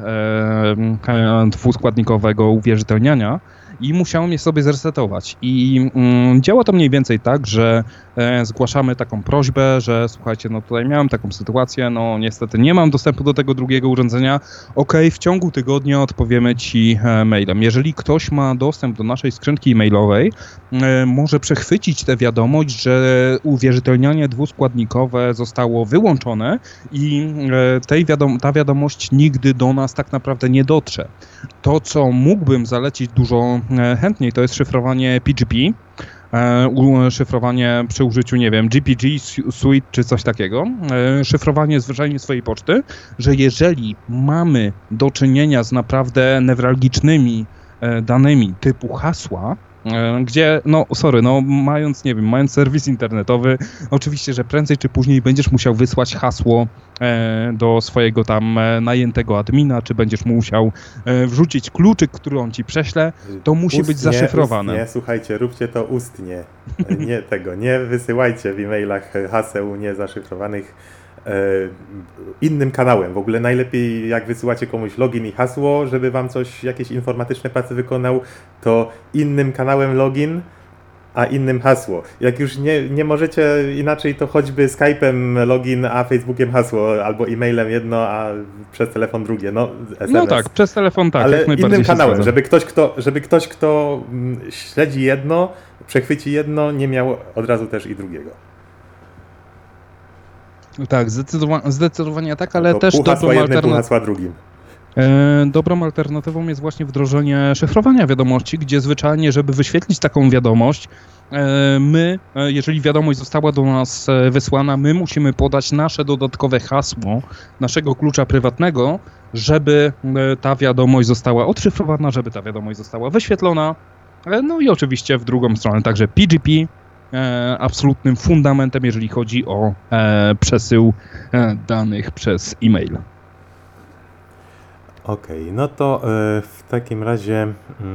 dwuskładnikowego uwierzytelniania i musiałem je sobie zresetować. I działa to mniej więcej tak, że zgłaszamy taką prośbę, że słuchajcie, no tutaj miałem taką sytuację, no niestety nie mam dostępu do tego drugiego urządzenia, w ciągu tygodnia odpowiemy Ci mailem. Jeżeli ktoś ma dostęp do naszej skrzynki e-mailowej, może przechwycić tę wiadomość, że uwierzytelnianie dwuskładnikowe zostało wyłączone i ta wiadomość nigdy do nas tak naprawdę nie dotrze. To, co mógłbym zalecić dużo chętniej, to jest szyfrowanie PGP, szyfrowanie przy użyciu, nie wiem, GPG, Suite czy coś takiego, szyfrowanie zwyczajnie swojej poczty, że jeżeli mamy do czynienia z naprawdę newralgicznymi danymi typu hasła, gdzie, mając serwis internetowy, oczywiście, że prędzej czy później będziesz musiał wysłać hasło do swojego tam najętego admina, czy będziesz musiał wrzucić kluczyk, który on ci prześle, to musi być zaszyfrowane. Ustnie, słuchajcie, róbcie to ustnie. Nie wysyłajcie w e-mailach haseł niezaszyfrowanych innym kanałem. W ogóle najlepiej, jak wysyłacie komuś login i hasło, żeby wam jakieś informatyczne prace wykonał, to innym kanałem login, a innym hasło. Jak już nie możecie inaczej, to choćby Skype'em login, a Facebookiem hasło, albo e-mailem jedno, a przez telefon drugie. SMS. No tak, przez telefon tak. Ale innym kanałem, żeby ktoś, kto śledzi jedno, przechwyci jedno, nie miał od razu też i drugiego. Tak, zdecydowanie tak, ale też dobrą alternatywą jest właśnie wdrożenie szyfrowania wiadomości, gdzie zwyczajnie, żeby wyświetlić taką wiadomość, my, jeżeli wiadomość została do nas wysłana, my musimy podać nasze dodatkowe hasło, naszego klucza prywatnego, żeby ta wiadomość została odszyfrowana, żeby ta wiadomość została wyświetlona. No i oczywiście w drugą stronę także PGP, absolutnym fundamentem, jeżeli chodzi o przesył danych przez e-mail. Okej, no to w takim razie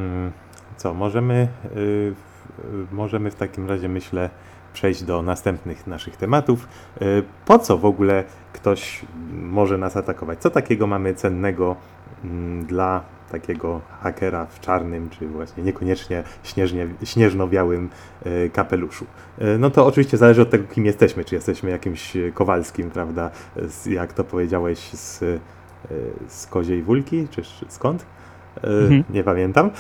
możemy w takim razie, myślę, przejść do następnych naszych tematów. Po co w ogóle ktoś może nas atakować? Co takiego mamy cennego dla takiego hakera w czarnym, czy właśnie niekoniecznie śnieżno-białym kapeluszu? No to oczywiście zależy od tego, kim jesteśmy. Czy jesteśmy jakimś Kowalskim, prawda, jak to powiedziałeś, z z Koziej Wólki, czy skąd? Nie pamiętam.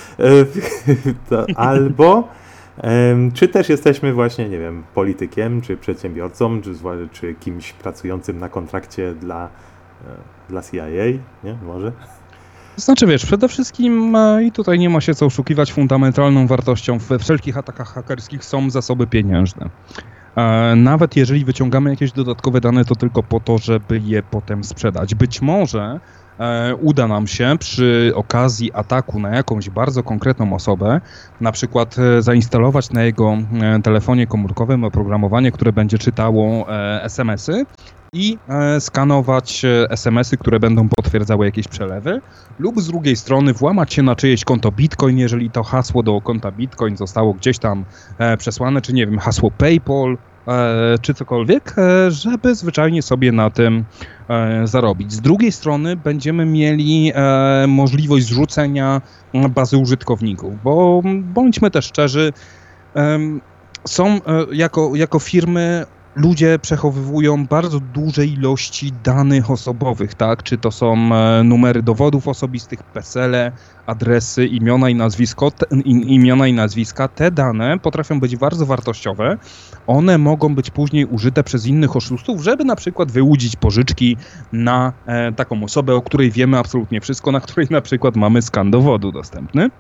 Albo czy też jesteśmy właśnie, nie wiem, politykiem, czy przedsiębiorcą, czy kimś pracującym na kontrakcie dla CIA, nie? Może? Znaczy wiesz, przede wszystkim i tutaj nie ma się co oszukiwać, fundamentalną wartością we wszelkich atakach hakerskich są zasoby pieniężne. Nawet jeżeli wyciągamy jakieś dodatkowe dane, to tylko po to, żeby je potem sprzedać. Być może uda nam się przy okazji ataku na jakąś bardzo konkretną osobę, na przykład zainstalować na jego telefonie komórkowym oprogramowanie, które będzie czytało SMS-y i skanować SMS-y, które będą potwierdzały jakieś przelewy, lub z drugiej strony włamać się na czyjeś konto Bitcoin, jeżeli to hasło do konta Bitcoin zostało gdzieś tam przesłane, czy nie wiem, hasło PayPal, czy cokolwiek, żeby zwyczajnie sobie na tym zarobić. Z drugiej strony będziemy mieli możliwość zrzucenia bazy użytkowników, bo bądźmy też szczerzy, są jako firmy ludzie przechowywują bardzo duże ilości danych osobowych, tak? Czy to są numery dowodów osobistych, PESEL-e, adresy, imiona i nazwiska. Te dane potrafią być bardzo wartościowe. One mogą być później użyte przez innych oszustów, żeby na przykład wyłudzić pożyczki na taką osobę, o której wiemy absolutnie wszystko, na której na przykład mamy skan dowodu dostępny.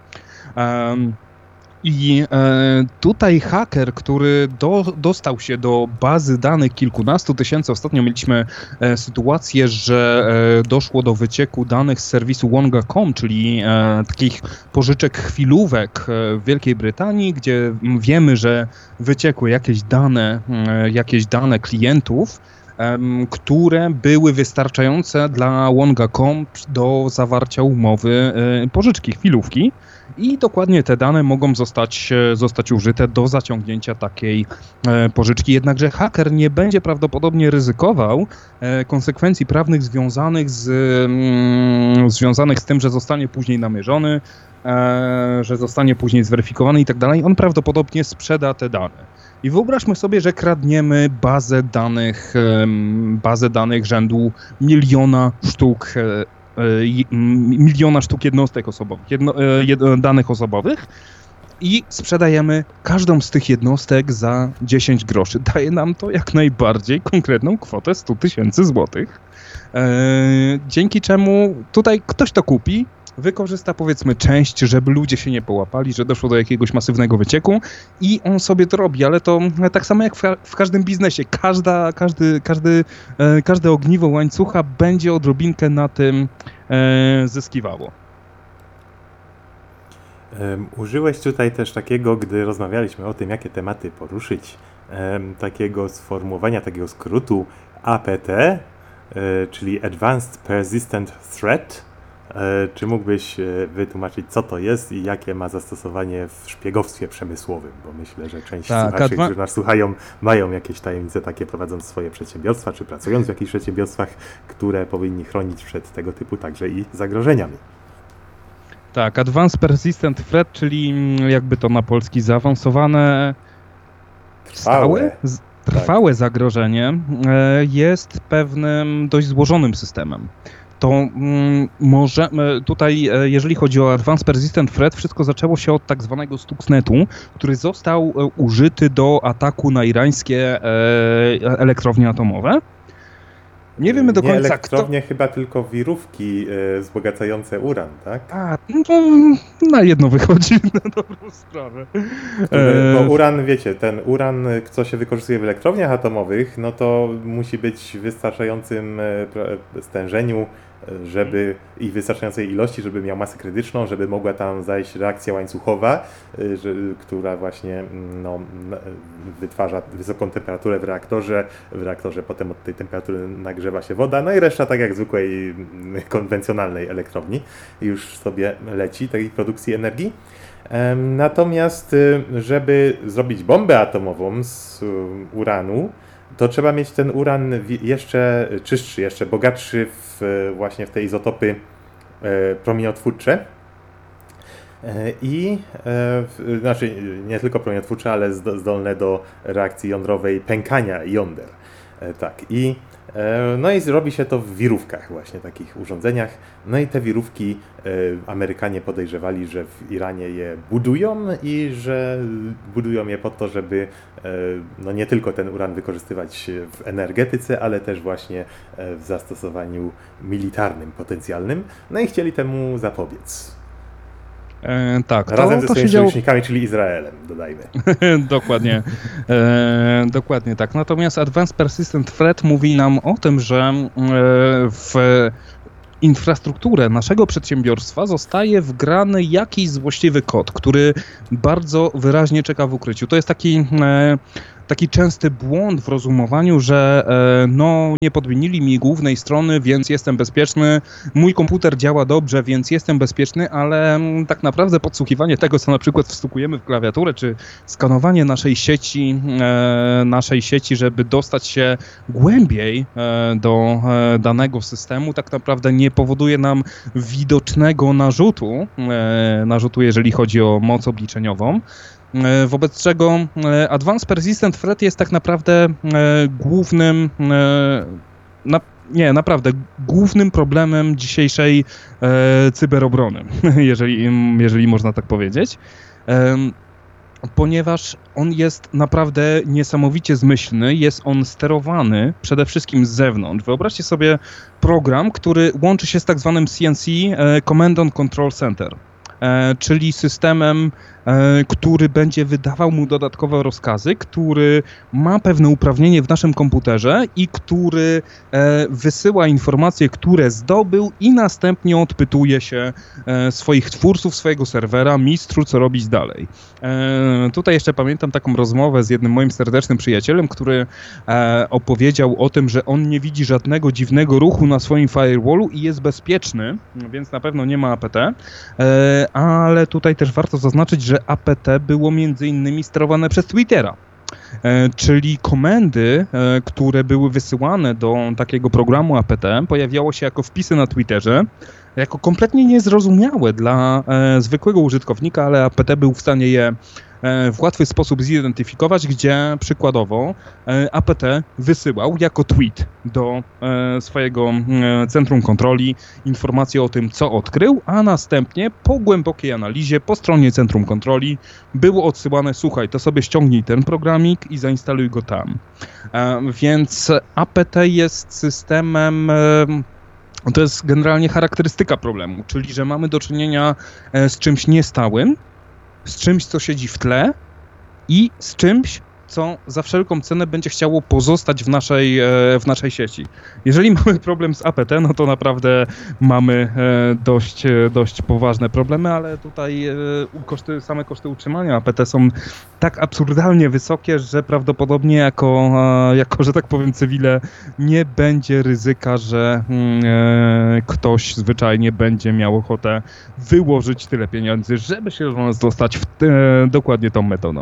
I tutaj haker, który dostał się do bazy danych kilkunastu tysięcy, ostatnio mieliśmy sytuację, że doszło do wycieku danych z serwisu Wonga.com, czyli takich pożyczek chwilówek w Wielkiej Brytanii, gdzie wiemy, że wyciekły jakieś dane klientów, które były wystarczające dla Wonga.com do zawarcia umowy pożyczki chwilówki. I dokładnie te dane mogą zostać użyte do zaciągnięcia takiej pożyczki. Jednakże haker nie będzie prawdopodobnie ryzykował konsekwencji prawnych związanych z tym, że zostanie później namierzony, że zostanie później zweryfikowany i tak dalej. On prawdopodobnie sprzeda te dane. I wyobraźmy sobie, że kradniemy bazę danych rzędu miliona sztuk jednostek osobowych, danych osobowych i sprzedajemy każdą z tych jednostek za 10 groszy. Daje nam to jak najbardziej konkretną kwotę 100 000 złotych, dzięki czemu tutaj ktoś to kupi, wykorzysta powiedzmy część, żeby ludzie się nie połapali, że doszło do jakiegoś masywnego wycieku i on sobie to robi, ale to tak samo jak w każdym biznesie. Każde ogniwo łańcucha będzie odrobinkę na tym zyskiwało. Użyłeś tutaj też takiego, gdy rozmawialiśmy o tym, jakie tematy poruszyć, takiego sformułowania, takiego skrótu APT, czyli Advanced Persistent Threat. Czy mógłbyś wytłumaczyć, co to jest i jakie ma zastosowanie w szpiegowstwie przemysłowym? Bo myślę, że część słuchaczy, którzy nas słuchają, mają jakieś tajemnice takie, prowadząc swoje przedsiębiorstwa, czy pracując w jakichś przedsiębiorstwach, które powinni chronić przed tego typu także i zagrożeniami. Tak, Advanced Persistent Threat, czyli jakby to na polski zaawansowane, trwałe zagrożenie, jest pewnym dość złożonym systemem. To może tutaj, jeżeli chodzi o Advanced Persistent Threat, wszystko zaczęło się od tak zwanego Stuxnetu, który został użyty do ataku na irańskie elektrownie atomowe. Nie wiemy do końca elektrownie, chyba tylko wirówki wzbogacające uran, tak? Na jedno wychodzi, na dobrą sprawę. Bo uran, wiecie, ten uran, co się wykorzystuje w elektrowniach atomowych, no to musi być w wystarczającym stężeniu, i wystarczającej ilości, żeby miał masę krytyczną, żeby mogła tam zajść reakcja łańcuchowa, która właśnie wytwarza wysoką temperaturę w reaktorze potem od tej temperatury nagrzewa się woda, no i reszta tak jak zwykłej konwencjonalnej elektrowni już sobie leci tej produkcji energii. Natomiast żeby zrobić bombę atomową z uranu, to trzeba mieć ten uran jeszcze czystszy, jeszcze bogatszy właśnie w te izotopy promieniotwórcze. Znaczy nie tylko promieniotwórcze, ale zdolne do reakcji jądrowej pękania jąder. Tak, no i robi się to w wirówkach właśnie, takich urządzeniach. No i te wirówki Amerykanie podejrzewali, że w Iranie je budują i że budują je po to, żeby no nie tylko ten uran wykorzystywać w energetyce, ale też właśnie w zastosowaniu militarnym, potencjalnym. No i chcieli temu zapobiec. Tak, Razem ze to swoimi się działo... sojusznikami, czyli Izraelem, dodajmy. Dokładnie. Dokładnie tak. Natomiast Advanced Persistent Threat mówi nam o tym, że w infrastrukturę naszego przedsiębiorstwa zostaje wgrany jakiś złośliwy kod, który bardzo wyraźnie czeka w ukryciu. To jest taki częsty błąd w rozumowaniu, że no nie podmienili mi głównej strony, więc jestem bezpieczny, mój komputer działa dobrze, więc jestem bezpieczny, ale tak naprawdę podsłuchiwanie tego, co na przykład wstukujemy w klawiaturę, czy skanowanie naszej sieci, żeby dostać się głębiej do danego systemu, tak naprawdę nie powoduje nam widocznego narzutu, jeżeli chodzi o moc obliczeniową. Wobec czego Advanced Persistent Threat jest tak naprawdę głównym problemem dzisiejszej cyberobrony, jeżeli można tak powiedzieć. Ponieważ on jest naprawdę niesamowicie zmyślny, jest on sterowany przede wszystkim z zewnątrz. Wyobraźcie sobie program, który łączy się z tak zwanym CNC, Command and Control Center, czyli systemem, który będzie wydawał mu dodatkowe rozkazy, który ma pewne uprawnienie w naszym komputerze i który wysyła informacje, które zdobył i następnie odpytuje się swoich twórców, swojego serwera, mistrzu, co robić dalej. Tutaj jeszcze pamiętam taką rozmowę z jednym moim serdecznym przyjacielem, który opowiedział o tym, że on nie widzi żadnego dziwnego ruchu na swoim firewallu i jest bezpieczny, więc na pewno nie ma APT, ale tutaj też warto zaznaczyć, że APT było między innymi sterowane przez Twittera. Czyli komendy, które były wysyłane do takiego programu APT, pojawiało się jako wpisy na Twitterze, jako kompletnie niezrozumiałe dla zwykłego użytkownika, ale APT był w stanie je w łatwy sposób zidentyfikować, gdzie przykładowo APT wysyłał jako tweet do swojego centrum kontroli informację o tym, co odkrył, a następnie po głębokiej analizie po stronie centrum kontroli było odsyłane: słuchaj, to sobie ściągnij ten programik i zainstaluj go tam. Więc APT jest systemem... To jest generalnie charakterystyka problemu, czyli że mamy do czynienia z czymś niestałym, z czymś, co siedzi w tle i z czymś, co za wszelką cenę będzie chciało pozostać w naszej sieci. Jeżeli mamy problem z APT, no to naprawdę mamy dość poważne problemy, ale tutaj same koszty utrzymania APT są tak absurdalnie wysokie, że prawdopodobnie jako że tak powiem, cywile, nie będzie ryzyka, że ktoś zwyczajnie będzie miał ochotę wyłożyć tyle pieniędzy, żeby się do nas dostać dokładnie tą metodą.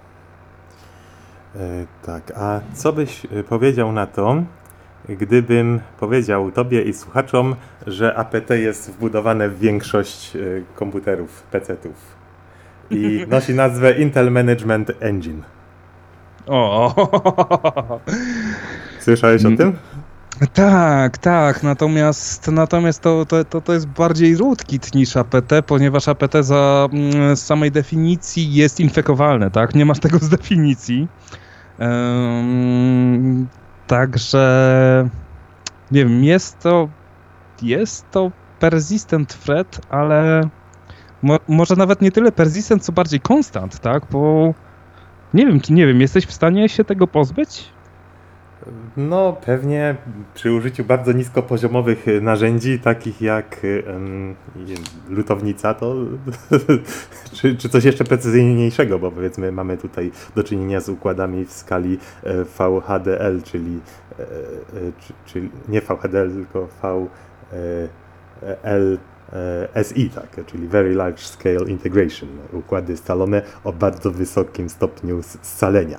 Tak, a co byś powiedział na to, gdybym powiedział tobie i słuchaczom, że APT jest wbudowane w większość komputerów, PC-ów i nosi nazwę Intel Management Engine? O. Słyszałeś o tym? Tak, natomiast to jest bardziej rootkit niż APT, ponieważ APT z samej definicji jest infekowalne, tak? Nie masz tego z definicji. Także nie wiem, jest to persistent threat, ale może nawet nie tyle persistent, co bardziej constant, tak? Bo nie wiem, jesteś w stanie się tego pozbyć? No pewnie przy użyciu bardzo niskopoziomowych narzędzi, takich jak lutownica, to czy coś jeszcze precyzyjniejszego, bo powiedzmy mamy tutaj do czynienia z układami w skali VHDL, czyli nie VHDL, tylko VLSI, tak, czyli Very Large Scale Integration, układy scalone o bardzo wysokim stopniu scalenia.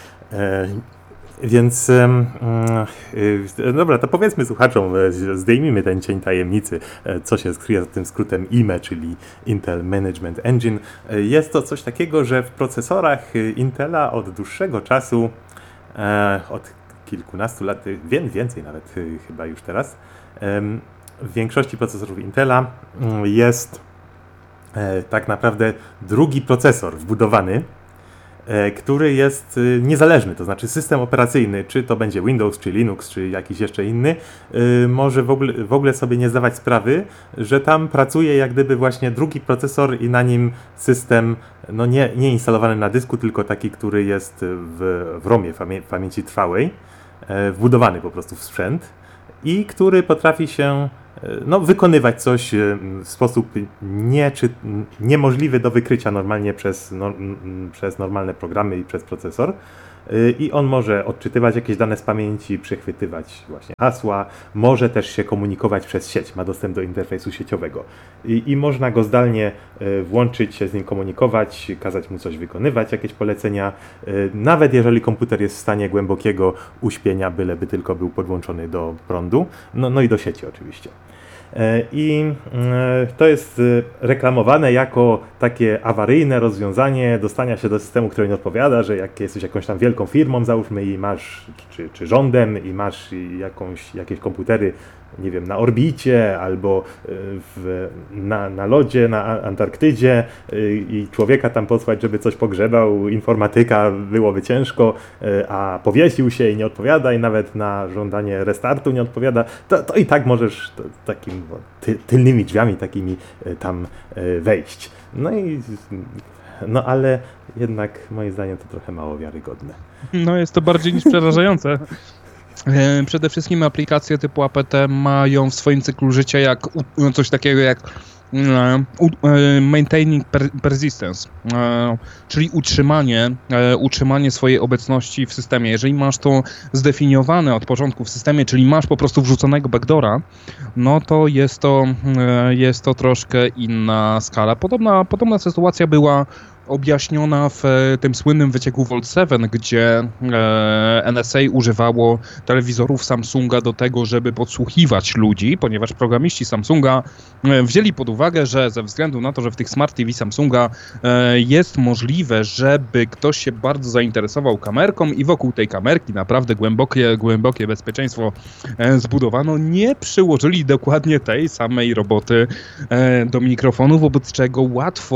Więc dobra, to powiedzmy słuchaczom, zdejmijmy ten cień tajemnicy, co się skryje za tym skrótem IME, czyli Intel Management Engine. Jest to coś takiego, że w procesorach Intela od dłuższego czasu, od kilkunastu lat, więcej nawet chyba już teraz, w większości procesorów Intela jest tak naprawdę drugi procesor wbudowany, który jest niezależny, to znaczy system operacyjny, czy to będzie Windows, czy Linux, czy jakiś jeszcze inny, może w ogóle sobie nie zdawać sprawy, że tam pracuje jak gdyby właśnie drugi procesor i na nim system, no nie instalowany na dysku, tylko taki, który jest w ROM-ie, w pamięci trwałej, wbudowany po prostu w sprzęt i który potrafi się wykonywać coś w sposób niemożliwy do wykrycia normalnie przez normalne programy i przez procesor. I on może odczytywać jakieś dane z pamięci, przechwytywać właśnie hasła, może też się komunikować przez sieć, ma dostęp do interfejsu sieciowego. I można go zdalnie włączyć, się z nim komunikować, kazać mu coś wykonywać, jakieś polecenia, nawet jeżeli komputer jest w stanie głębokiego uśpienia, byleby tylko był podłączony do prądu, no i do sieci oczywiście. I to jest reklamowane jako takie awaryjne rozwiązanie dostania się do systemu, który nie odpowiada, że jak jesteś jakąś tam wielką firmą, załóżmy, i masz, czy rządem, i masz jakieś komputery, nie wiem, na orbicie albo na lodzie, na Antarktydzie i człowieka tam posłać, żeby coś pogrzebał, informatyka, byłoby ciężko, a powiesił się i nie odpowiada i nawet na żądanie restartu nie odpowiada, to i tak możesz takimi tylnymi drzwiami takimi tam wejść. No ale jednak moim zdaniem to trochę mało wiarygodne. No jest to bardziej niż przerażające. Przede wszystkim aplikacje typu APT mają w swoim cyklu życia coś takiego jak maintaining persistence, czyli utrzymanie swojej obecności w systemie. Jeżeli masz to zdefiniowane od początku w systemie, czyli masz po prostu wrzuconego backdoora, no to jest to troszkę inna skala. Podobna sytuacja była objaśniona w tym słynnym wycieku Vault 7, gdzie NSA używało telewizorów Samsunga do tego, żeby podsłuchiwać ludzi, ponieważ programiści Samsunga wzięli pod uwagę, że ze względu na to, że w tych Smart TV Samsunga jest możliwe, żeby ktoś się bardzo zainteresował kamerką i wokół tej kamerki naprawdę głębokie bezpieczeństwo zbudowano, nie przyłożyli dokładnie tej samej roboty do mikrofonu, wobec czego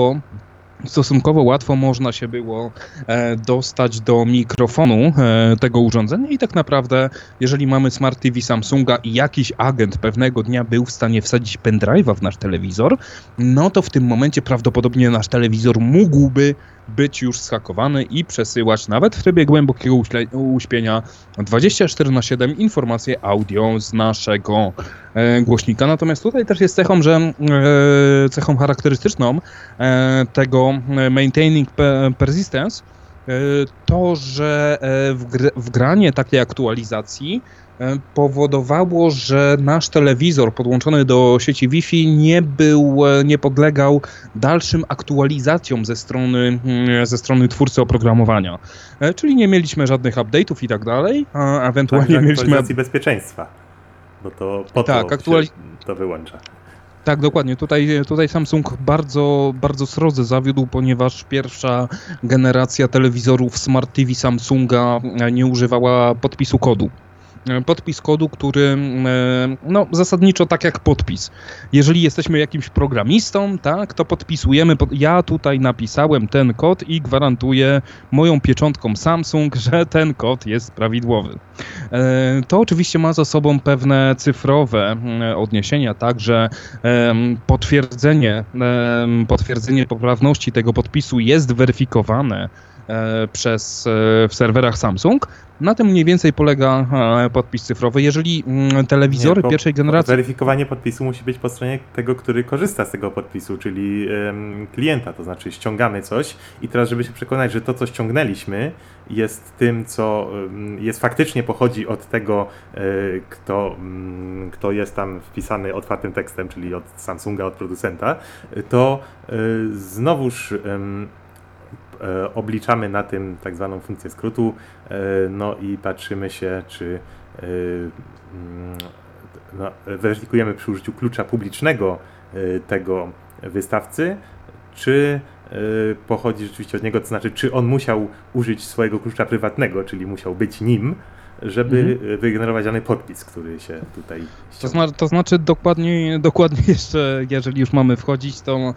stosunkowo łatwo można się było dostać do mikrofonu tego urządzenia i tak naprawdę, jeżeli mamy Smart TV Samsunga i jakiś agent pewnego dnia był w stanie wsadzić pendrive'a w nasz telewizor, no to w tym momencie prawdopodobnie nasz telewizor mógłby być już zhakowany i przesyłać nawet w trybie głębokiego uśpienia 24/7 informacje audio z naszego głośnika. Natomiast tutaj też jest cechą charakterystyczną tego maintaining persistence to, że wgranie takiej aktualizacji powodowało, że nasz telewizor podłączony do sieci Wi-Fi nie podlegał dalszym aktualizacjom ze strony twórcy oprogramowania. Czyli nie mieliśmy żadnych update'ów i tak dalej, a ewentualnie mieliśmy aktualizacji bezpieczeństwa, bo to po to to wyłącza. Tak, dokładnie. Tutaj Samsung bardzo, bardzo srodze zawiódł, ponieważ pierwsza generacja telewizorów Smart TV Samsunga nie używała podpisu kodu. Podpis kodu, który zasadniczo tak jak podpis. Jeżeli jesteśmy jakimś programistą, tak, to podpisujemy, ja tutaj napisałem ten kod i gwarantuję moją pieczątką Samsung, że ten kod jest prawidłowy. To oczywiście ma za sobą pewne cyfrowe odniesienia, także potwierdzenie poprawności tego podpisu jest weryfikowane w serwerach Samsung. Na tym mniej więcej polega podpis cyfrowy. Jeżeli telewizory pierwszej generacji... Weryfikowanie podpisu musi być po stronie tego, który korzysta z tego podpisu, czyli klienta, to znaczy ściągamy coś i teraz, żeby się przekonać, że to, co ściągnęliśmy, jest tym, co jest faktycznie pochodzi od tego, kto jest tam wpisany otwartym tekstem, czyli od Samsunga, od producenta, to znowuż obliczamy na tym tak zwaną funkcję skrótu, no i patrzymy się, czy weryfikujemy przy użyciu klucza publicznego tego wystawcy, czy pochodzi rzeczywiście od niego, to znaczy, czy on musiał użyć swojego klucza prywatnego, czyli musiał być nim, żeby wygenerować dany podpis, który się tutaj ściąga. To znaczy dokładnie jeszcze, jeżeli już mamy wchodzić, to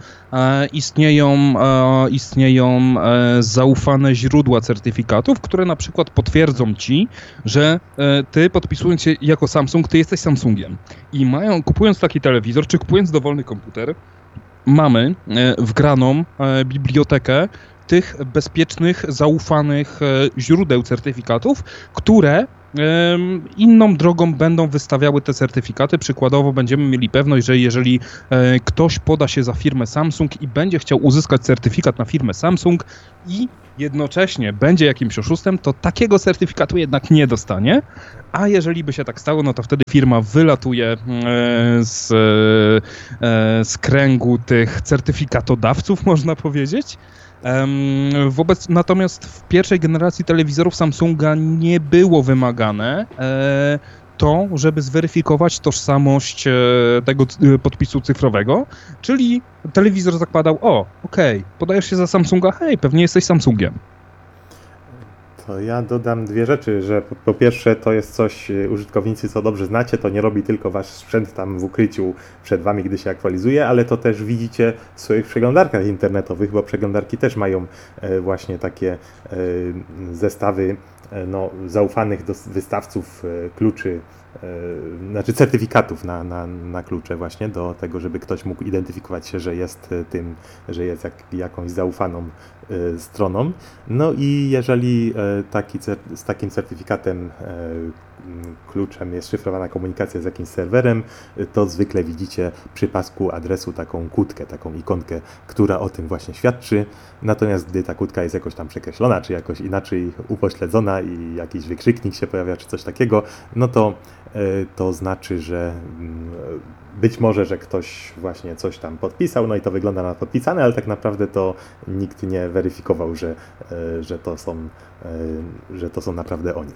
istnieją zaufane źródła certyfikatów, które na przykład potwierdzą ci, że ty podpisując się jako Samsung, ty jesteś Samsungiem. I kupując taki telewizor, czy kupując dowolny komputer, mamy wgraną bibliotekę tych bezpiecznych, zaufanych źródeł certyfikatów, które inną drogą będą wystawiały te certyfikaty. Przykładowo będziemy mieli pewność, że jeżeli ktoś poda się za firmę Samsung i będzie chciał uzyskać certyfikat na firmę Samsung i jednocześnie będzie jakimś oszustem, to takiego certyfikatu jednak nie dostanie, a jeżeli by się tak stało, no to wtedy firma wylatuje z kręgu tych certyfikatodawców, można powiedzieć. Natomiast w pierwszej generacji telewizorów Samsunga nie było wymagane to, żeby zweryfikować tożsamość tego podpisu cyfrowego, czyli telewizor zakładał, podajesz się za Samsunga, hej, pewnie jesteś Samsungiem. To ja dodam dwie rzeczy, że po pierwsze to jest coś, użytkownicy co dobrze znacie, to nie robi tylko wasz sprzęt tam w ukryciu przed wami, gdy się aktualizuje, ale to też widzicie w swoich przeglądarkach internetowych, bo przeglądarki też mają właśnie takie zestawy zaufanych wystawców kluczy, znaczy certyfikatów na klucze właśnie do tego, żeby ktoś mógł identyfikować się, że jest jakąś zaufaną stroną. No i jeżeli z takim certyfikatem kluczem jest szyfrowana komunikacja z jakimś serwerem, to zwykle widzicie przy pasku adresu taką kłódkę, taką ikonkę, która o tym właśnie świadczy. Natomiast gdy ta kłódka jest jakoś tam przekreślona, czy jakoś inaczej upośledzona i jakiś wykrzyknik się pojawia, czy coś takiego, no to znaczy, że być może, że ktoś właśnie coś tam podpisał, no i to wygląda na podpisane, ale tak naprawdę to nikt nie weryfikował, że to są naprawdę oni.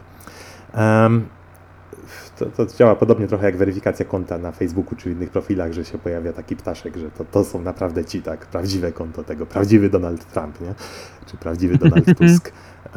To działa podobnie trochę jak weryfikacja konta na Facebooku czy w innych profilach, że się pojawia taki ptaszek, że to są naprawdę ci, tak, prawdziwe konto tego, prawdziwy Donald Trump, nie? Czy prawdziwy Donald Tusk.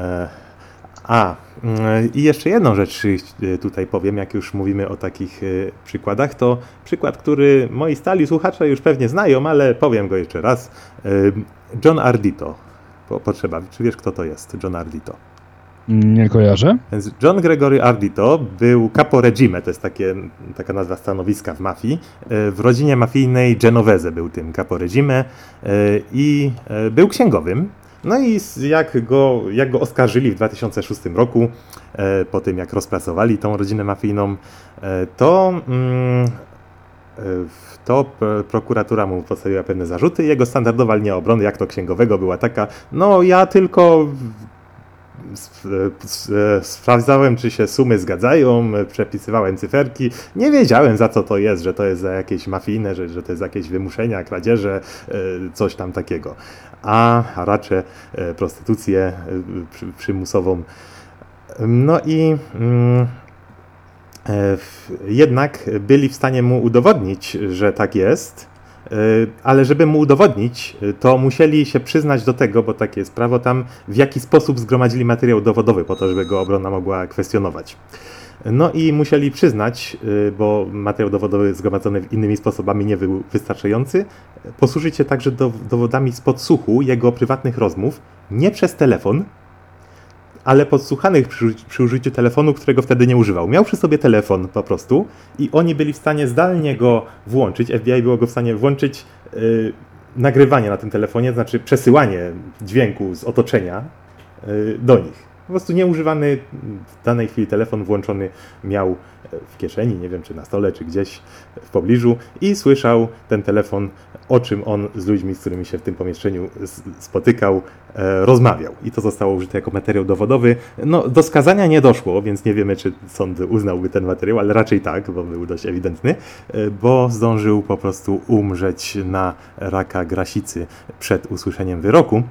I jeszcze jedną rzecz tutaj powiem, jak już mówimy o takich przykładach, to przykład, który moi stali słuchacze już pewnie znają, ale powiem go jeszcze raz. John Ardito. Potrzeba, czy wiesz, kto to jest, John Ardito? Nie kojarzę. Więc John Gregory Ardito był capo regime, to jest taka nazwa stanowiska w mafii. W rodzinie mafijnej Genovese był tym capo regime i był księgowym. No i jak go oskarżyli w 2006 roku, po tym jak rozpracowali tą rodzinę mafijną, to prokuratura mu postawiła pewne zarzuty. Jego standardowa linia obrony, jak to księgowego, była taka: no ja tylko sprawdzałem, czy się sumy zgadzają, przepisywałem cyferki, nie wiedziałem, za co to jest, że to jest za jakieś mafijne, że to jest jakieś wymuszenia, kradzieże, coś tam takiego, a raczej prostytucję przymusową. No i jednak byli w stanie mu udowodnić, że tak jest, ale żeby mu udowodnić, to musieli się przyznać do tego, bo takie jest prawo tam, w jaki sposób zgromadzili materiał dowodowy po to, żeby go obrona mogła kwestionować. No i musieli przyznać, bo materiał dowodowy zgromadzony innymi sposobami nie był wystarczający, posłużyć się także dowodami z podsłuchu jego prywatnych rozmów, nie przez telefon, ale podsłuchanych przy użyciu telefonu, którego wtedy nie używał. Miał przy sobie telefon po prostu i oni byli w stanie zdalnie go włączyć, FBI było go w stanie włączyć nagrywanie na tym telefonie, znaczy przesyłanie dźwięku z otoczenia do nich. Po prostu nieużywany w danej chwili telefon włączony miał w kieszeni, nie wiem czy na stole, czy gdzieś w pobliżu i słyszał ten telefon, o czym on z ludźmi, z którymi się w tym pomieszczeniu spotykał, rozmawiał. I to zostało użyte jako materiał dowodowy. No, do skazania nie doszło, więc nie wiemy, czy sąd uznałby ten materiał, ale raczej tak, bo był dość ewidentny, bo zdążył po prostu umrzeć na raka grasicy przed usłyszeniem wyroku.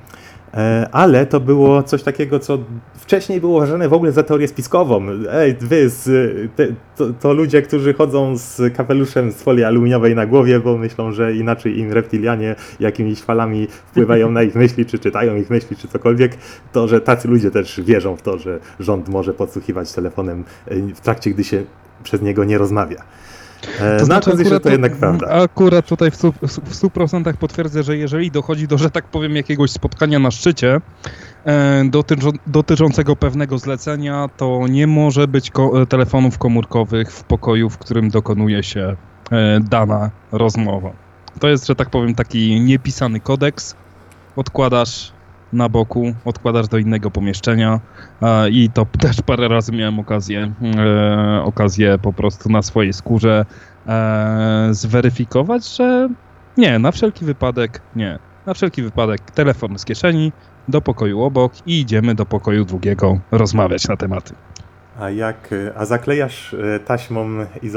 Ale to było coś takiego, co wcześniej było uważane w ogóle za teorię spiskową. Ej, to ludzie, którzy chodzą z kapeluszem z folii aluminiowej na głowie, bo myślą, że inaczej im reptilianie jakimiś falami wpływają na ich myśli, czy czytają ich myśli, czy cokolwiek, to że tacy ludzie też wierzą w to, że rząd może podsłuchiwać telefonem w trakcie, gdy się przez niego nie rozmawia. To znaczy, że to jednak prawda. Akurat tutaj w 100% potwierdzę, że jeżeli dochodzi do, że tak powiem, jakiegoś spotkania na szczycie dotyczącego pewnego zlecenia, to nie może być telefonów komórkowych w pokoju, w którym dokonuje się dana rozmowa. To jest, że tak powiem, taki niepisany kodeks. Odkładasz na boku, odkładasz do innego pomieszczenia i to też parę razy miałem okazję po prostu na swojej skórze zweryfikować, że nie, na wszelki wypadek nie. Na wszelki wypadek telefon z kieszeni do pokoju obok i idziemy do pokoju drugiego rozmawiać na tematy. A zaklejasz taśmą